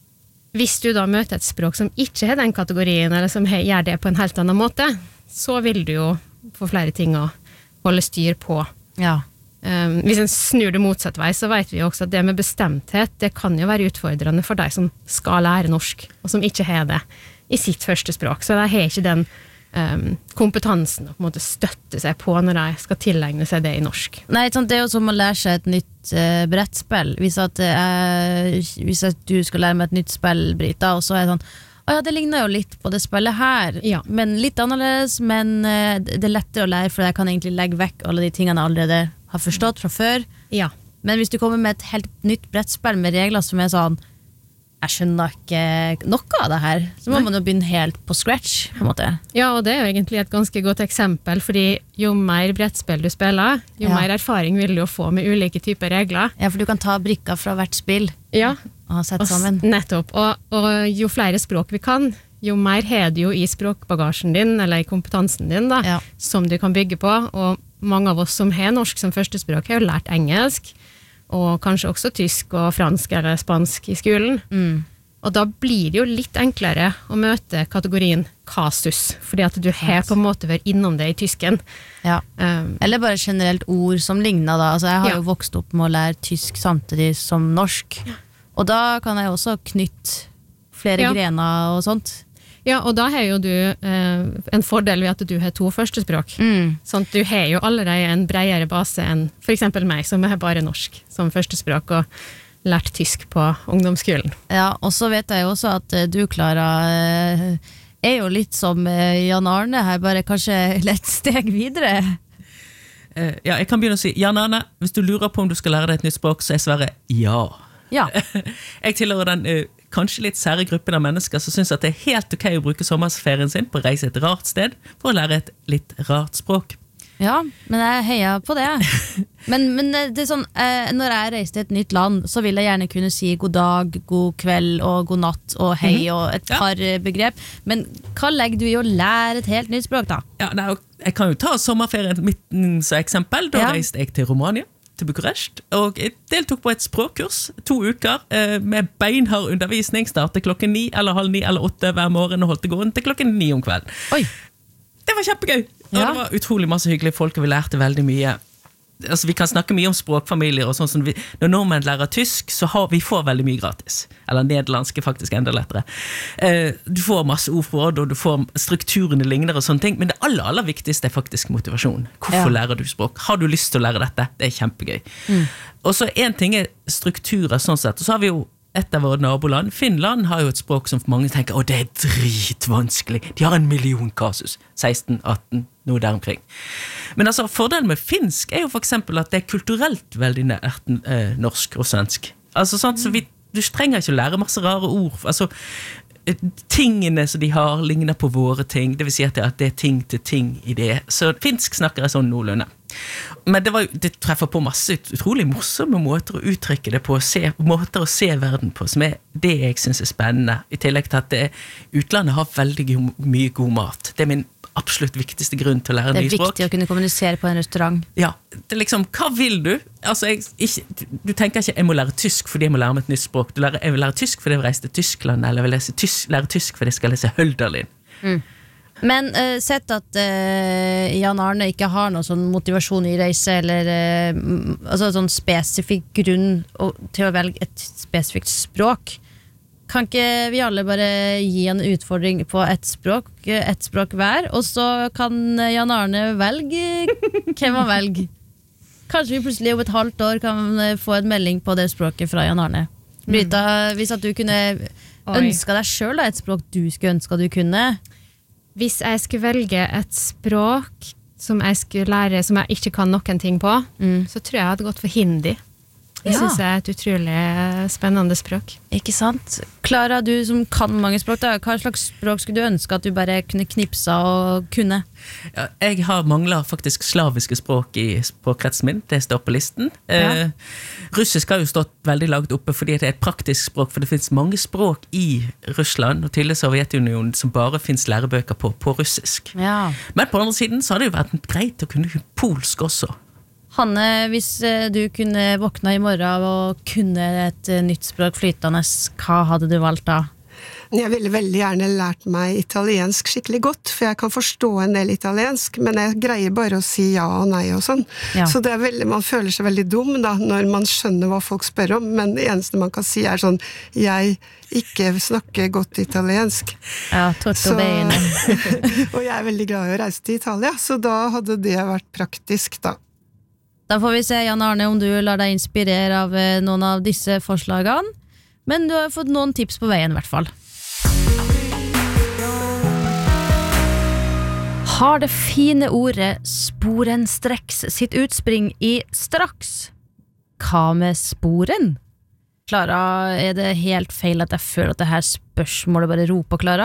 hvis du da møter et språk som ikke har den kategorien, eller som he- gjør det på en helt annen måte, så vil du jo få flere ting å holde styr på. Ja. Um, hvis en snur det motsatt vei, så vet vi jo også at det med bestemthet, det kan jo være utfordrende for de som skal lære norsk, og som ikke har det i sitt første språk. Så de har ikke den um, kompetansen å på en måte støtte seg på når de skal tilegne seg det i norsk. Nei, sant, det er jo som å lære seg et nytt uh, brettspill. Hvis, at, uh, hvis at du skal lære meg et nytt spill, Brita, og så er det sånn, å ja, det ligner jo litt på det spillet her, Ja. men litt annerledes, men uh, det er lettere å lære, for jeg kan egentlig legge vekk alle de tingene jeg allerede har forstått fra før. Ja. Men hvis du kommer med et helt nytt brettspill med regler som er sånn, jeg skjønner ikke noe av det her, så må Nei. man jo begynne helt på scratch, på en måte. Ja, og det er jo egentlig et ganske godt eksempel, fordi jo mer brettspill du spiller, jo Ja. mer erfaring vil du jo få med ulike typer regler. Ja, for du kan ta brikker fra hvert spill Ja, og ha sett og s- sammen. nettopp. Og, og jo flere språk vi kan, jo mer har du jo i språkbagasjen din, eller i kompetansen din da, Ja. som du kan bygge på, og mange av oss som har norsk som førstespråk har jo lært engelsk, og kanskje også tysk og fransk eller spansk i skolen. Mm. Og da blir det jo litt enklere å møte kategorien kasus, fordi at du har på en måte vært innom det i tysken. Ja. Um, Eller bare generelt ord som ligner da. Altså, jeg har Ja. jo vokst opp med å lære tysk samtidig som norsk. Og da kan jeg også knytte flere Ja. grener og sånt. ja, og da har jo du eh, en fordel ved at du har to førstespråk. Mm. Sånn at du har jo allerede en bredere base enn for eksempel meg, som har bare norsk som førstespråk og lært tysk på ungdomsskolen. Ja, og så vet jeg jo også at eh, du, Klara, eh, er jo litt som eh, Jan Arne her, bare kanskje litt steg videre. Eh, ja, jeg kan begynne å si, Jan Arne, hvis du lurer på om du skal lære deg et nytt språk, så er svaret ja. Ja. Jeg tilhører den eh, kanskje litt sære gruppen av mennesker som synes at det er helt ok å bruke sommerferien sin på å reise et rart sted for å lære et litt rart språk. Ja, men jeg heier på det. Men, men det er sånn, eh, når jeg reiser til et nytt land, så vil jeg gjerne kunne si god dag, god kveld og god natt og hei og et Ja. par eh, begrep. Men hva legger du i å lære et helt nytt språk da? Ja, det er jo- jeg kan jo ta sommerferien mitt som eksempel. Da Ja. reiste jeg til Romania, til Bukarest, og jeg deltok på et språkkurs, to uker, eh, med beinhard undervisning, startet klokken ni, eller halv ni, eller åtte hver morgen, og holdt det gående til klokken ni om kvelden. Oi, Det var kjempegøy, og Ja. det var utrolig masse hyggelige folk, og vi lærte veldig mye. Altså, vi kan snakke mye om språkfamilier, og sånn som vi, når nordmenn lærer tysk, så har vi får veldig mye gratis. Eller nederlandsk er faktisk enda lettere. Eh, du får masse ordforråd, og du får strukturene ligner og sånne ting, men det aller, aller viktigste er faktisk motivasjon. Hvorfor Ja. lærer du språk? Har du lyst til å lære dette? Det er kjempegøy. Og så en ting er strukturer sånn sett, og så har vi jo et av våre naboland. Finland har jo et språk som mange tenker, å, det er dritvanskelig. De har en million kasus. seksten, atten, noe der omkring. Men altså, fordelen med finsk er jo for eksempel at det er kulturelt veldig nært eh, norsk og svensk. Altså, sant, så vi, du trenger ikke å lære masse rare ord. Altså, eh, tingene som de har ligner på våre ting, det vil si at det, at det er ting til ting i det. Så finsk snakker jeg sånn noenlunde. Men det, var, jo- det treffer på masse ut- utrolig morsomme måter å uttrykke det på, se, måter å se verden på, som er det jeg synes er spennende. I tillegg til at det, utlandet har veldig go- mye god mat. Det er min absolutt viktigste grunn til å lære det er nye språk. viktig å kunne kommunisere på en restaurant. Ja, det er liksom, hva vil du? Altså, jeg, ikke, du tenker ikke, jeg må lære tysk fordi jeg må lære meg et nytt språk. Du lærer, jeg vil lære tysk fordi jeg vil reise til Tyskland, eller jeg vil lese tysk, lære tysk fordi jeg skal lese Hölderlin. Men uh, sett at uh, Jan Arne ikke har noen sånn motivasjon i reise, eller uh, m- altså sånn spesifikk grunn å, til å velge et spesifikt språk, kan ikke vi alle bare gi en utfordring på et språk, eh, et språk hver, og så kan eh, Jan Arne velge hvem han velger. Kanskje vi plutselig om et halvt år kan eh, få en melding på det språket fra Jan Arne. Brita, hvis at du kunne ønske deg selv da, et språk du skulle ønske at du kunne. Hvis jeg skulle velge et språk som jeg skulle lære, som jeg ikke kan noen ting på, mm. så tror jeg jeg hadde gått for hindi. Jeg synes det er et utrolig spennende språk. Ikke sant? Klara, du som kan mange språk, da, hva slags språk skulle du ønske at du bare kunne knipsa og kunne? Ja, jeg har manglet faktisk slaviske språk i språkkretsen min, det står på listen. Ja. Eh, russisk har jo stått veldig langt oppe fordi det er et praktisk språk, for det finnes mange språk i Russland og til Sovjetunionen som bare finnes lærebøker på, på russisk. Ja. Men på den andre siden så har det jo vært greit å kunne polsk også. Hanne, hvis du kunne våkna i morgen og kunne et nytt språk flytende, hva hadde du valgt da? Jeg ville veldig gjerne lært meg italiensk skikkelig godt, for jeg kan forstå en del italiensk, men jeg greier bare å si ja og nei og sånn. Ja. Så det er veldig, man føler seg veldig dum da, når man skjønner hva folk spør om, men det eneste man kan si er sånn, jeg ikke snakker godt italiensk. Ja, tutto bene. Og jeg er veldig glad i å reise til Italia, så da hadde det vært praktisk da. Da får vi se, Jan Arne, om du lar deg inspirere av noen av disse forslagene. Men du har fått noen tips på veien i hvert fall. Har det fine ordet sporenstreks sitt utspring i straks? Hva med sporen? Klara, er det helt feil at jeg føler at det her spørsmålet bare roper Klara?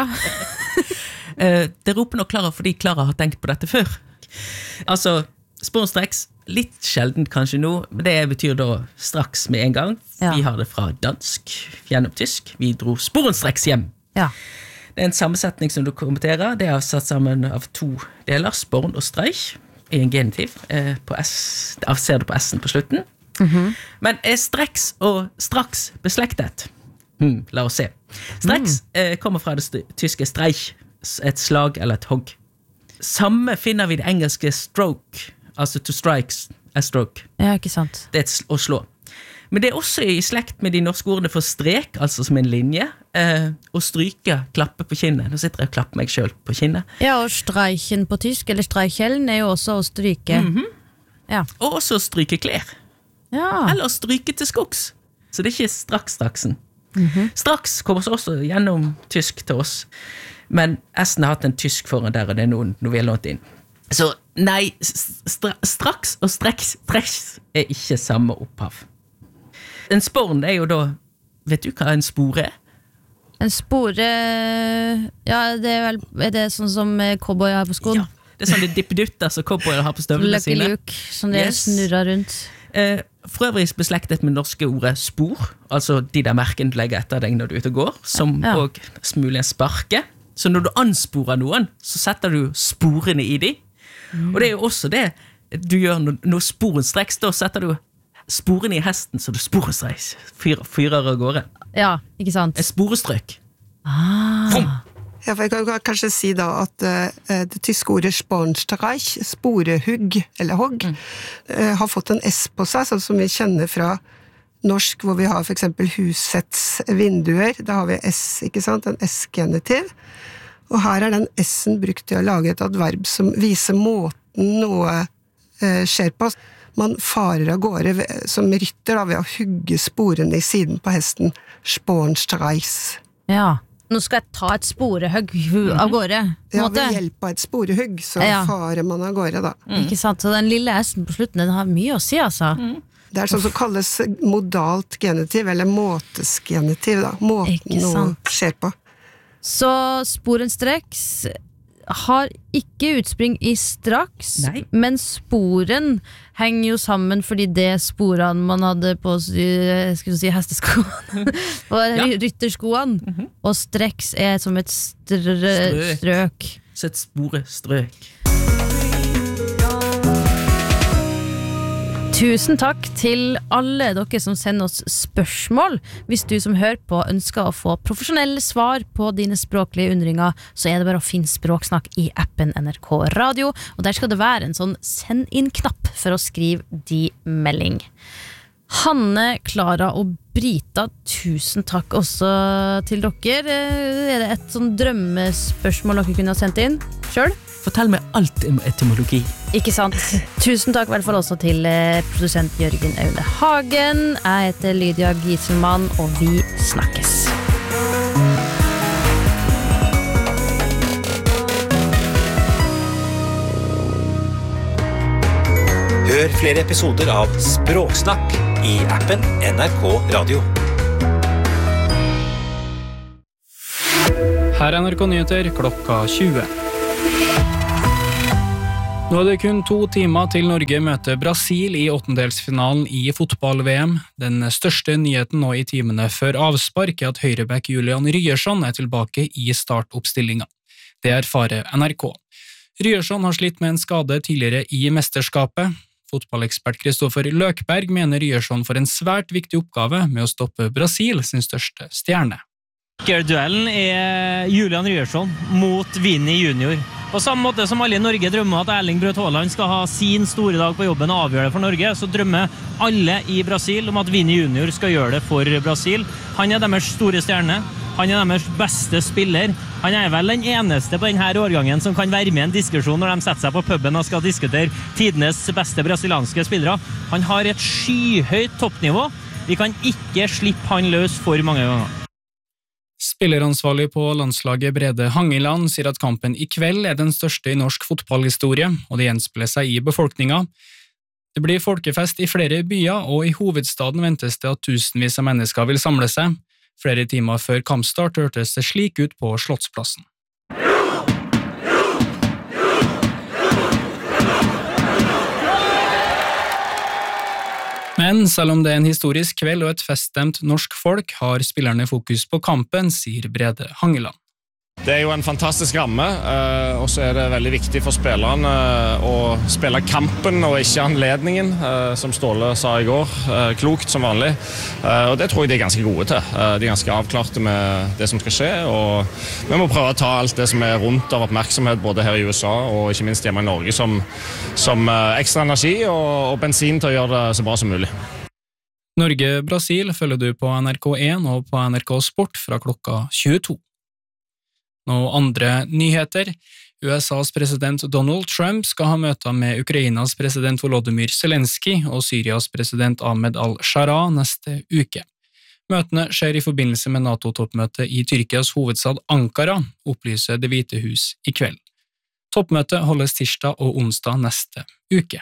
Det roper nok Klara fordi Klara har tenkt på dette før. Altså, sporenstreks, litt sjelden kanskje nå, men det betyr da straks med en gang. Ja. Vi har det fra dansk gjennom tysk. Vi dro sporenstreks hjem. Ja. Det er en sammensetning som du kommenterer. Det er satt sammen av to deler, sporn og streich, i en genitiv. Eh, på S, der ser du på S-en på slutten. Mm-hmm. Men er streks og straks beslektet? Hmm, la oss se. Streks mm. eh, kommer fra det tyske streich, et slag eller et hogg. Samme finner vi det engelske stroke, altså to strikes, a stroke. Ja, ikke sant. Det er et å slå. Men det er også i slekt med de norske ordene for strek, altså som en linje, eh, og stryke, klappe på kinnet. Nå sitter jeg og klapper meg selv på kinnet. Ja, og streichen på tysk, eller streichelen, er jo også å stryke. Mm-hmm. Ja. Og også stryke klær. Ja. Eller stryke til skogs. Så det er ikke straks-straksen. Mm-hmm. Straks kommer også gjennom tysk til oss. Men S-en har hatt en tysk foran der, og det er noen, noe vi har lånt inn. Så nei, stra, straks og streks, streks er ikke samme opphav. En sporn er jo da, vet du hva en spore er? En spore, ja, det er vel, er det sånn som cowboy har på skoen? Ja, det er sånn de dippedutter som cowboyer har på støvlene sine. Lucky Luke, som det yes. snurrer rundt. Eh, for øvrig beslektet med norske ordet spor, altså de der merkene du legger etter deg når du er ute og går, som ja. Og mulig sparke. Så når du ansporer noen, så setter du sporene i de. Mm. Og det er jo også det du gjør når, når sporen streks, da setter du sporene i hesten, så du sporen streks, fyrer, fyrer av gårde. Ja, ikke sant? Et sporestrøk. Ah. Ja, for jeg kan kanskje si da at uh, det tyske ordet Spornstreich, sporehugg eller hogg, mm. uh, har fått en S på seg, sånn som vi kjenner fra norsk, hvor vi har for eksempel husets vinduer, da har vi S, ikke sant? En S-genitiv. Og her er den S-en brukt til å lage et adverb som viser måten noe eh, skjer på. Man farer av gårde ved, som rytter da, ved å hugge sporene i siden på hesten. Spornstreichs. Ja, nå skal jeg ta et sporehugg av gårde. Ja, ved hjelp av et sporehugg, så ja. Farer man av gårde da. Mm. Ikke sant, så den lille S-en på slutten, den har mye å si, altså. Mm. Det er sånn som kalles modalt genitiv, eller måtesgenitiv da. Måten noe skjer på. Så sporenstreks har ikke utspring i straks, Nei. Men sporen henger jo sammen fordi det sporene man hadde på skal si, hesteskoene og ja. Rytterskoene, mm-hmm. Og streks er som et strø strøk. strøk. Så et sporestrøk. Tusen takk til alle dere som sender oss spørsmål. Hvis du som hører på ønsker å få profesjonelle svar på dine språklige undringer, så er det bare å finne Språksnakk i appen N R K Radio, og der skal det være en sånn send inn-knapp for å skrive de melding. Hanne, Klara og Brita, tusen takk også til dere. Er det et sånn drømmespørsmål dere kunne ha sendt inn selv? Fortell meg alt om etymologi. Ikke sant? Tusen takk i hvert fall også til eh, produsent Jørgen Aune Hagen. Jeg heter Lydia Gieselmann, og vi snakkes. Hør flere episoder av Språksnakk i appen N R K Radio. Her er N R K Nyheter klokka tjue. Nå er det kun to timer til Norge møter Brasil i åttendelsfinalen i fotball-V M. Den største nyheten nå i timene før avspark er at høyreback Julian Ryerson er tilbake i startoppstillingen. Det erfarer N R K. Ryerson har slitt med en skade tidligere i mesterskapet. Fotballekspert Kristoffer Løkberg mener Ryerson får en svært viktig oppgave med å stoppe Brasil sin største stjerne. Duellen er Julian Ryerson mot Vini junior. På samme måte som alle i Norge drømmer at Erling Braut Haaland skal ha sin store dag på jobben og avgjøre det for Norge, så drømmer alle i Brasil om at Vini junior skal gjøre det for Brasil. Han er deres store stjerne. Han er deres beste spiller. Han er vel den eneste på denne årgangen som kan være med i en diskusjon når de setter seg på puben og skal diskutere tidenes beste brasilianske spillere. Han har et skyhøyt toppnivå. Vi kan ikke slippe han løs for mange ganger. Spilleransvarlig på landslaget Brede Hangeland sier at kampen i kveld er den største i norsk fotballhistorie, og det gjenspeiler seg i befolkninga. Det blir folkefest i flere byer, og i hovedstaden ventes det at tusenvis av mennesker vil samle seg. Flere timer før kampstart hørtes det slik ut på Slottsplassen. Men selv om det er en historisk kveld og et feststemt norsk folk, har spillerne fokus på kampen, sier Brede Hangeland. Det er jo en fantastisk ramme, og så er det veldig viktig for spillerne å spille kampen og ikke anledningen, som Ståle sa i går, klokt som vanlig. Og det tror jeg de er ganske gode til. De er ganske avklarte med det som skal skje, og vi må prøve å ta alt det som er rundt av oppmerksomhet, både her i U S A og ikke minst hjemme i Norge, som, som ekstra energi og, og bensin til å gjøre det så bra som mulig. Norge-Brasil følger du på N R K én og på N R K Sport fra klokka tjueto. Nå andre nyheter. U S A's president Donald Trump skal ha møter med Ukrainas president Volodymyr Zelensky og Syrias president Ahmed al-Shara neste uke. Møtene skjer i forbindelse med NATO-toppmøtet i Tyrkias hovedstad Ankara, opplyser Det hvite hus i kveld. Toppmøtet holdes tirsdag og onsdag neste uke.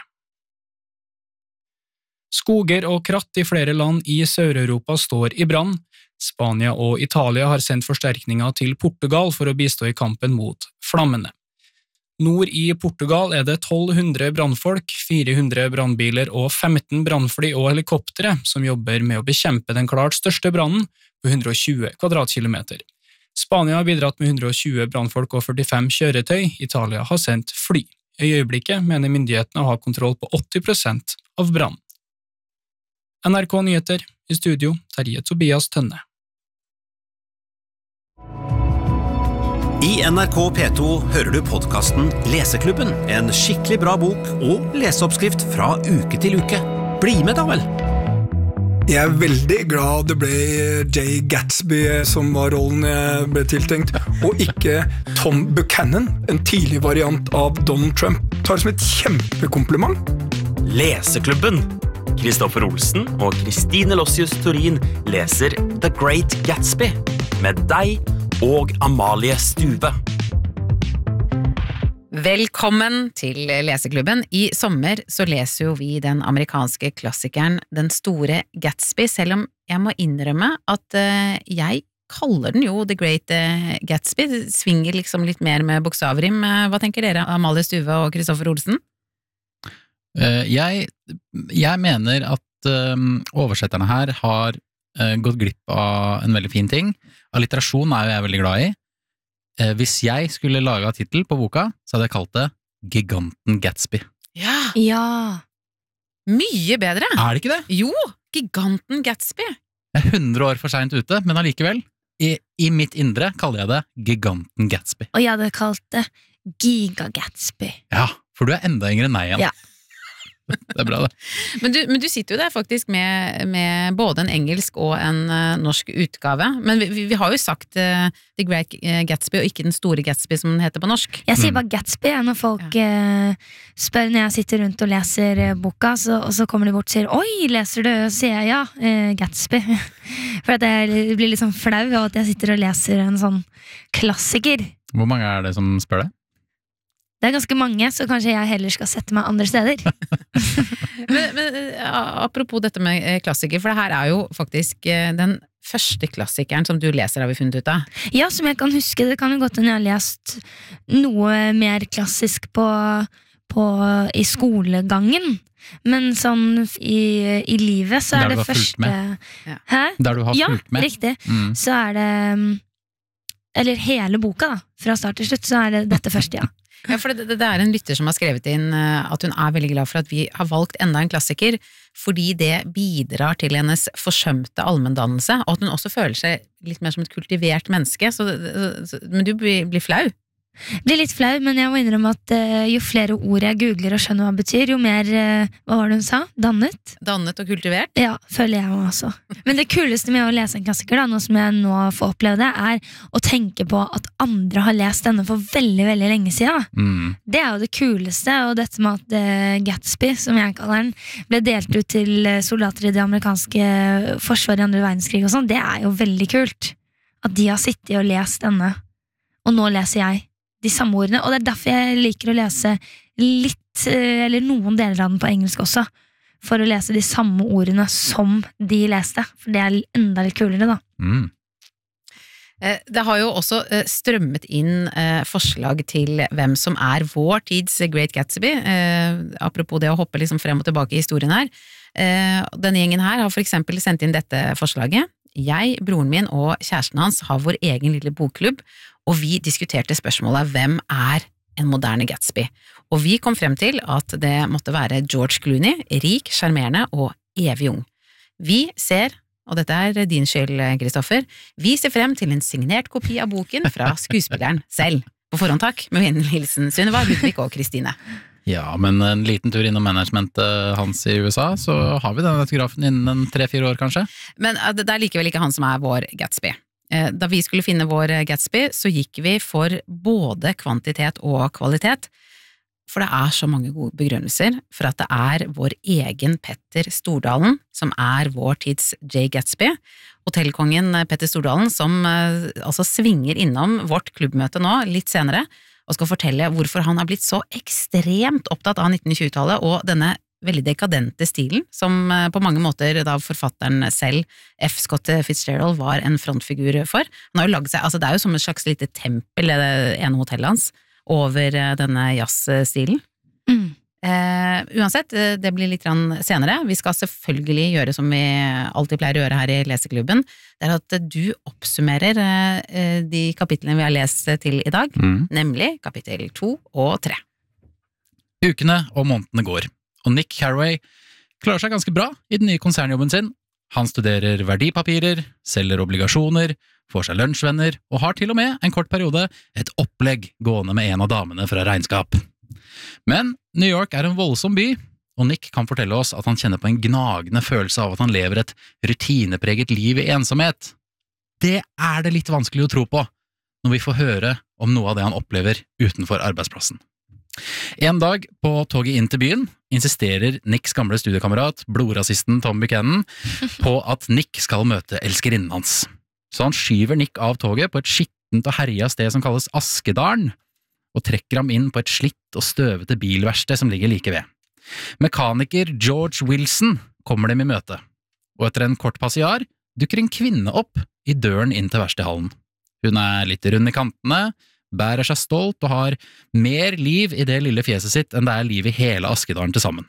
Skoger og kratt i flere land i Sør-Europa står i brann. Spania og Italia har sendt forsterkninger til Portugal for å bistå i kampen mot flammene. Nord i Portugal er det tolv hundre brannfolk, fire hundre brannbiler og femten brannfly og helikoptere som jobber med å bekjempe den klart største brannen på hundre og tjue kvadratkilometer. Spania har bidratt med hundre og tjue brannfolk og førtifem kjøretøy, Italia har sendt fly. I øyeblikket mener myndighetene å ha kontroll på åtti prosent av brannen. N R K Nyheter, i studio, Terje Tobias Tønne. I N R K P to hører du podcasten Leseklubben, en skikkelig bra bok og leseoppskrift fra uke til uke. Bli med da vel! Jeg er veldig glad det ble Jay Gatsby som var rollen jeg ble tiltenkt, og ikke Tom Buchanan, en tidlig variant av Donald Trump. Tar det som et kjempekompliment. Leseklubben. Kristoffer Olsen og Kristine Lossius Turin leser The Great Gatsby med deg og Amalie Stube. Velkommen til Leseklubben. I sommer så leser jo vi den amerikanske klassikeren Den store Gatsby, selv om jeg må innrømme at uh, jeg kaller den jo The Great uh, Gatsby. Det svinger liksom litt mer med bokstavrim. Uh, hva tenker dere, Amalie Stube og Kristoffer Olsen? Uh, jeg, jeg mener at uh, oversetterne her har uh, gått glipp av en veldig fin ting. Alliterasjon er jo jeg veldig glad i. Uh, hvis jeg skulle lage titel på boka, så hadde jeg kalt det Giganten Gatsby. Ja! Ja. Mye bedre! Er det ikke det? Jo, Giganten Gatsby. Jeg er hundre år for sent ute, men allikevel, i, i mitt indre kaller jeg det Giganten Gatsby. Og jeg hadde kalt det Giga Gatsby. Ja, for du er enda yngre enn meg igjen. Ja. Det er bra det. Men du, men du sitter jo der faktisk med, med både en engelsk og en uh, norsk utgave, men vi, vi, vi har jo sagt uh, The Great Gatsby og ikke Den store Gatsby som den heter på norsk. Jeg sier bare Gatsby når folk ja. uh, spør når jeg sitter rundt og leser uh, boka, så, og så kommer de bort og sier oi, leser du? Og så sier jeg ja, uh, Gatsby. For at jeg blir litt sånn flau av at jeg sitter og leser en sånn klassiker. Hvor mange er det som spør det? Det er ganske mange, så kanskje jeg heller skal sette meg andre steder. men, men apropos dette med klassiker, for det her er jo faktisk den første klassikeren som du leser har vi funnet ut av. Ja, som jeg kan huske, det kan jo godt hende jeg har lest noe mer klassisk på, på i skolegangen. Men sånn i, i livet så er det første ja. Hæ? Der du har ja, fulgt med. Ja, riktig. Mm. Så er det eller hele boka da, fra start til slutt, så er det dette første, ja. Ja, for det, det er en lytter som har skrevet inn at hun er veldig glad for at vi har valgt enda en klassiker, fordi det bidrar til hennes forsømte allmenndannelse, og at hun også føler seg litt mer som et kultivert menneske, så, så, men du blir, blir flau. Blir litt flau, men jeg må innrømme at uh, jo flere ord jeg googler og skjønner hva det betyr, jo mer, uh, hva var det hun sa? Dannet? Dannet og kultivert? Ja, føler jeg også. Men det kuleste med å lese en klassiker, da, noe som jeg nå får oppleve det, er å tenke på at andre har lest denne for veldig, veldig lenge siden. Mm. Det er jo det kuleste, og dette med at uh, Gatsby, som jeg kaller den, ble delt ut til soldater i det amerikanske forsvaret i andre verdenskrig og sånn, det er jo veldig kult. At de har sittet og lest denne. Og nå leser jeg de samme ordene, og det er derfor jeg liker å lese litt, eller noen deler av den på engelsk også, for å lese de samme ordene som de leste, for det er enda litt kulere da. Mm. Det har jo også strømmet inn forslag til hvem som er vår tids Great Gatsby, apropos det å hoppe liksom frem og tilbake i historien her. Denne gjengen her har for eksempel sendt inn dette forslaget. Jeg, broren min og kjæresten hans har vår egen lille bokklubb, og vi diskuterte spørsmålet hvem er en moderne Gatsby? Og vi kom frem til at det måtte være George Clooney, rik, sjarmerende og evig ung. Vi ser, og dette er din skyld, Kristoffer, vi ser frem til en signert kopi av boken fra skuespilleren selv. På forhånd takk, med vennlig hilsen Sunniva, Ludvig og Kristine. Ja, men en liten tur innom managementet hans i U S A, så har vi den autografen innen tre-fire år kanskje. Men det er likevel ikke han som er vår Gatsby. Da vi skulle finne vår Gatsby, så gikk vi for både kvantitet og kvalitet, for det er så mange gode begrunnelser for at det er vår egen Petter Stordalen som er vår tids J. Gatsby, hotellkongen Petter Stordalen, som altså svinger innom vårt klubbmøte nå litt senere, og skal fortelle hvorfor han har blitt så ekstremt opptatt av nitten-tjue-tallet og denne veldig dekadente stilen, som på mange måter da forfatteren selv, F. Scott Fitzgerald, var en frontfigur for. Han har jo laget seg, altså det er jo som et slags lite tempel, det ene hotellet hans, over denne jazzstilen. Mm. Eh, uansett, det blir litt senere. Vi skal selvfølgelig gjøre som vi alltid pleier å gjøre her i Leseklubben. Det er at du oppsummerer eh, de kapitlene vi har lest til i dag, Mm. nemlig kapittel to og tre. Ukene og månedene går, og Nick Carraway klarer seg ganske bra i den nye konsernjobben sin. Han studerer verdipapirer, selger obligasjoner, får seg lunsjvenner, og har til og med en kort periode et opplegg gående med en av damene fra regnskap. Men New York er en voldsom by, og Nick kan fortelle oss at han kjenner på en gnagende følelse av at han lever et rutinepreget liv i ensomhet. Det er det litt vanskelig å tro på, når vi får høre om noe av det han opplever utenfor arbeidsplassen. En dag på toget inn til byen insisterer Nicks gamle studiekamerat, blodrasisten Tom Buchanan, på at Nick skal møte elskerinnen hans. Så han skyver Nick av toget på et skittent og herja sted som kalles Askedalen, og trekker ham inn på et slitt og støvete bilverksted som ligger like ved. Mekaniker George Wilson kommer dem i møte, og etter en kort passiar dukker en kvinne opp i døren inn til verkstedhallen. Hun er litt rund i kantene, bærer seg stolt og har mer liv i det lille fjeset sitt enn det er liv i hele Askedalen til sammen.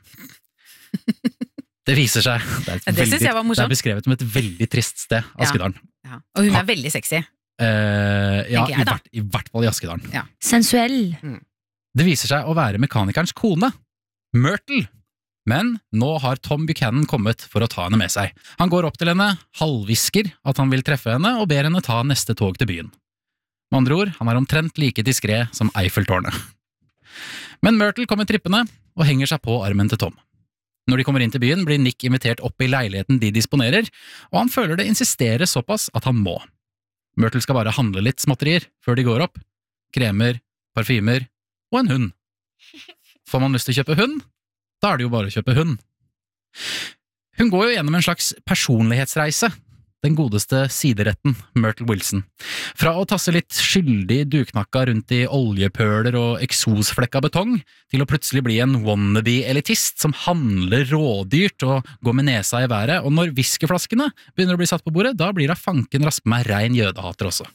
Det viser seg, det er, et Det veldig, synes jeg var morsomt. det er beskrevet som et veldig trist sted, Askedalen. Ja. Og hun er veldig sexy. Eh, ja, Tenker jeg, i, da. hvert, i hvert fall i Askedalen. Ja. Sensuell. Det viser seg å være mekanikerens kone, Myrtle. Men nå har Tom Buchanan kommet for å ta henne med seg. Han går opp til henne, halvvisker at han vil treffe henne, og ber henne ta neste tog til byen. Med andre ord, han er omtrent like diskret som Eiffeltårnet. Men Myrtle kommer trippende og henger seg på armen til Tom. Når de kommer inn til byen, blir Nick invitert opp i leiligheten de disponerer, og han føler det insisterer såpass at han må. Myrtle skal bare handle litt småtterier før de går opp. Kremer, parfymer og en hund. Får man lyst til å kjøpe hund? Da er det jo bare å kjøpe hund. Hun går jo gjennom en slags personlighetsreise, den godeste sideretten, Myrtle Wilson. Fra å tasse litt skyldig duknakka rundt i oljepøler og eksosflekka betong, til å plutselig bli en wannabe-elitist som handler rådyrt og går med nesa i været, og når whiskyflaskene begynner å bli satt på bordet, da blir det fanken raskt meg rein jødehater også.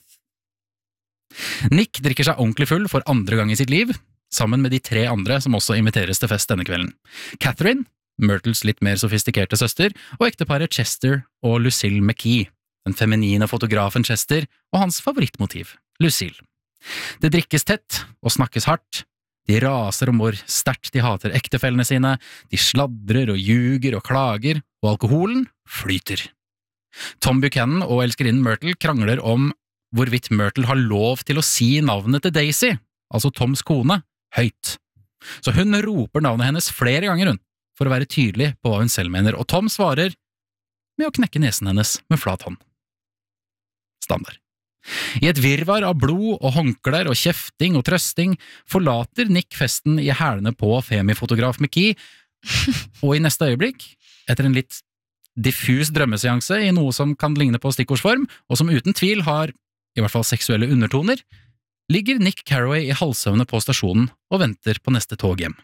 Nick drikker seg ordentlig full for andre gang i sitt liv, sammen med de tre andre som også inviteres til fest denne kvelden. Catherine, Myrtles litt mer sofistikerte søster, og ekteparet Chester og Lucille McKee, den feminine fotografen Chester og hans favorittmotiv, Lucille. Det drikkes tett og snakkes hardt, de raser om hvor sterkt de hater ektefellene sine, de sladrer og ljuger og klager, og alkoholen flyter. Tom Buchanan og elskerinnen Myrtle krangler om hvorvidt Myrtle har lov til å si navnet til Daisy, altså Toms kone, høyt. Så hun roper navnet hennes flere ganger hun, for å være tydelig på hva hun selv mener, og Tom svarer med å knekke nesen hennes med flat hånd. Standard. I et virvar av blod og håndklær og kjefting og trøsting forlater Nick festen i hælene på femifotograf McKee, og i neste øyeblikk, etter en litt diffus drømmeseanse i noe som kan ligne på stikkordsform, og som uten tvil har i hvert fall seksuelle undertoner, ligger Nick Carraway i halvsøvne på stasjonen og venter på neste tog hjem.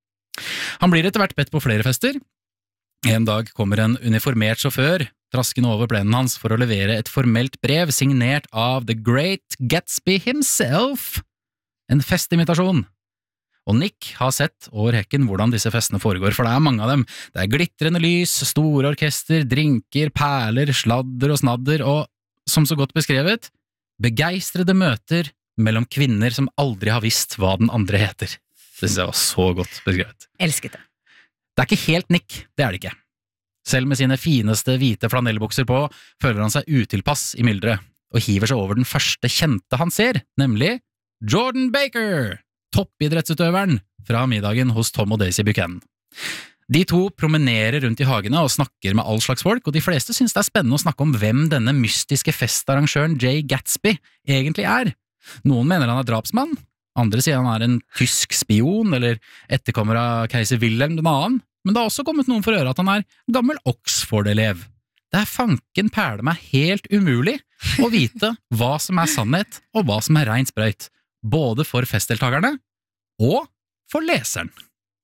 Han blir etter hvert bedt på flere fester. En dag kommer en uniformert sjåfør traskende over plenen hans for å levere et formelt brev signert av The Great Gatsby himself, en festinvitasjon. Og Nick har sett over hekken hvordan disse festene foregår, for det er mange av dem. Det er glitrende lys, store orkester, drinker, perler, sladder og snadder, og, som så godt beskrevet, begeistrede møter mellom kvinner som aldri har visst hva den andre heter. Det synes jeg var så godt beskrevet. Elsket det. Det er ikke helt Nick, det er det ikke. Selv med sine fineste hvite flanellbukser på, føler han seg utilpass i myldret, og hiver seg over den første kjente han ser, nemlig Jordan Baker, toppidrettsutøveren fra middagen hos Tom og Daisy Buchanan. De to promenerer rundt i hagene og snakker med all slags folk, og de fleste synes det er spennende å snakke om hvem denne mystiske festarrangøren Jay Gatsby egentlig er. Noen mener han er drapsmann, andre sier han er en tysk spion eller etterkommer av keiser Wilhelm den annen, men det har også kommet noen for å høre at han er gammel Oxford-elev. Det er fanken perle meg helt umulig å vite hva som er sannhet og hva som er rein sprøyt, både for festdeltagerne og for leseren.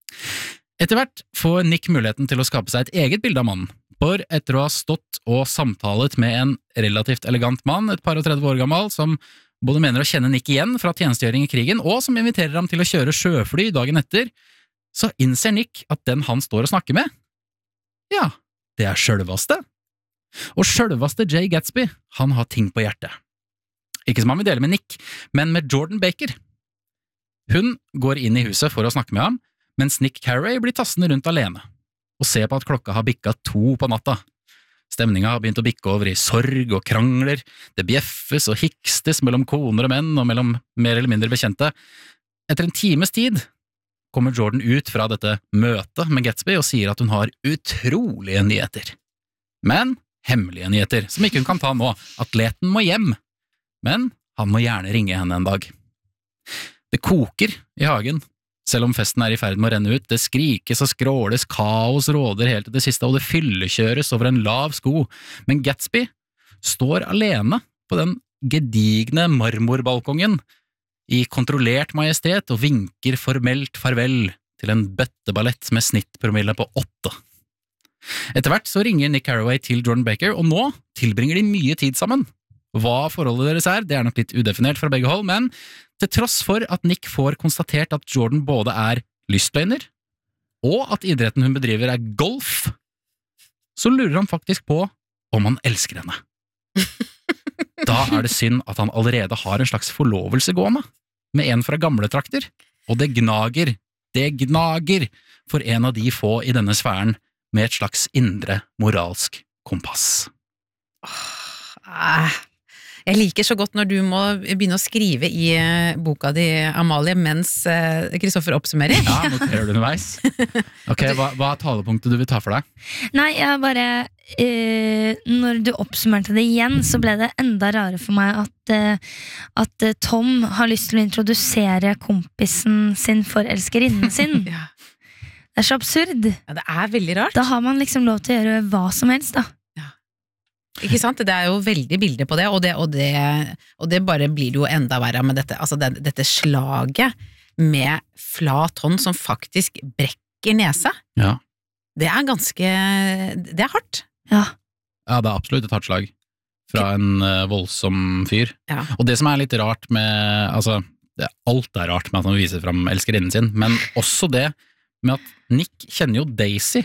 Etter hvert får Nick muligheten til å skape seg et eget bilde av mannen, for etter å ha stått og samtalet med en relativt elegant mann, et par og tredve år gammel, som både mener å kjenne Nick igjen fra tjenestegjøring i krigen, og som inviterer ham til å kjøre sjøfly dagen etter, så innser Nick at den han står og snakker med, ja, det er sjølvaste. Og sjølvaste Jay Gatsby, han har ting på hjertet. Ikke som han vil dele med Nick, men med Jordan Baker. Hun går inn i huset for å snakke med ham, mens Nick Carraway blir tassende rundt alene, og ser på at klokka har bikket to på natta. Stemninga har begynt å bikke over i sorg og krangler, det bjeffes og hikstes mellom koner og menn og mellom mer eller mindre bekjente. Etter en times tid kommer Jordan ut fra dette møtet med Gatsby og sier at hun har utrolige nyheter. Men hemmelige nyheter, som ikke hun kan ta nå. Atleten må hjem, men han må gjerne ringe henne en dag. Det koker i hagen, selv om festen er i ferd med å renne ut. Det skrikes og skråles, kaos råder helt til det siste, og det fyllekjøres over en lav sko. Men Gatsby står alene på den gedigne marmorbalkongen i kontrollert majestet og vinker formelt farvel til en bøtteballett med snittpromille på åtte. Etter hvert så ringer Nick Carraway til Jordan Baker, og nå tilbringer de mye tid sammen. Hva forholdet deres er, det er nok litt udefinert fra begge hold, men til tross for at Nick får konstatert at Jordan både er lystløgner, og at idretten hun bedriver er golf, så lurer han faktisk på om han elsker henne. Da er det synd at han allerede har en slags forlovelse gående, med en fra gamle trakter, og det gnager, det gnager for en av de få i denne sfæren med et slags indre moralsk kompass. Ah, Jeg liker så godt når du må begynne å skrive i boka di, Amalie, mens Kristoffer oppsummerer. Ja, noterer du underveis. Ok, hva, hva er talepunktet du vil ta for deg? Nei, jeg bare eh, Når du oppsummerte det igjen, så ble det enda rarere for meg at, eh, at Tom har lyst til å introdusere kompisen sin for elskerinnen sin. Ja. Det er så absurd. Ja, det er veldig rart. Da har man liksom lov til å gjøre hva som helst, da. Ikke sant? Det er jo veldig bilder på det, og det, og det, og det bare blir det jo enda verre med dette, altså det, dette slaget med flat hånd som faktisk brekker nesa. Ja. Det er ganske, det er hardt. Ja. Ja, det er absolutt et hardt slag fra en uh, voldsom fyr. Ja. Og det som er litt rart med, altså, det, alt er rart med at han viser frem elskerinnen sin, men også det med at Nick kjenner jo Daisy.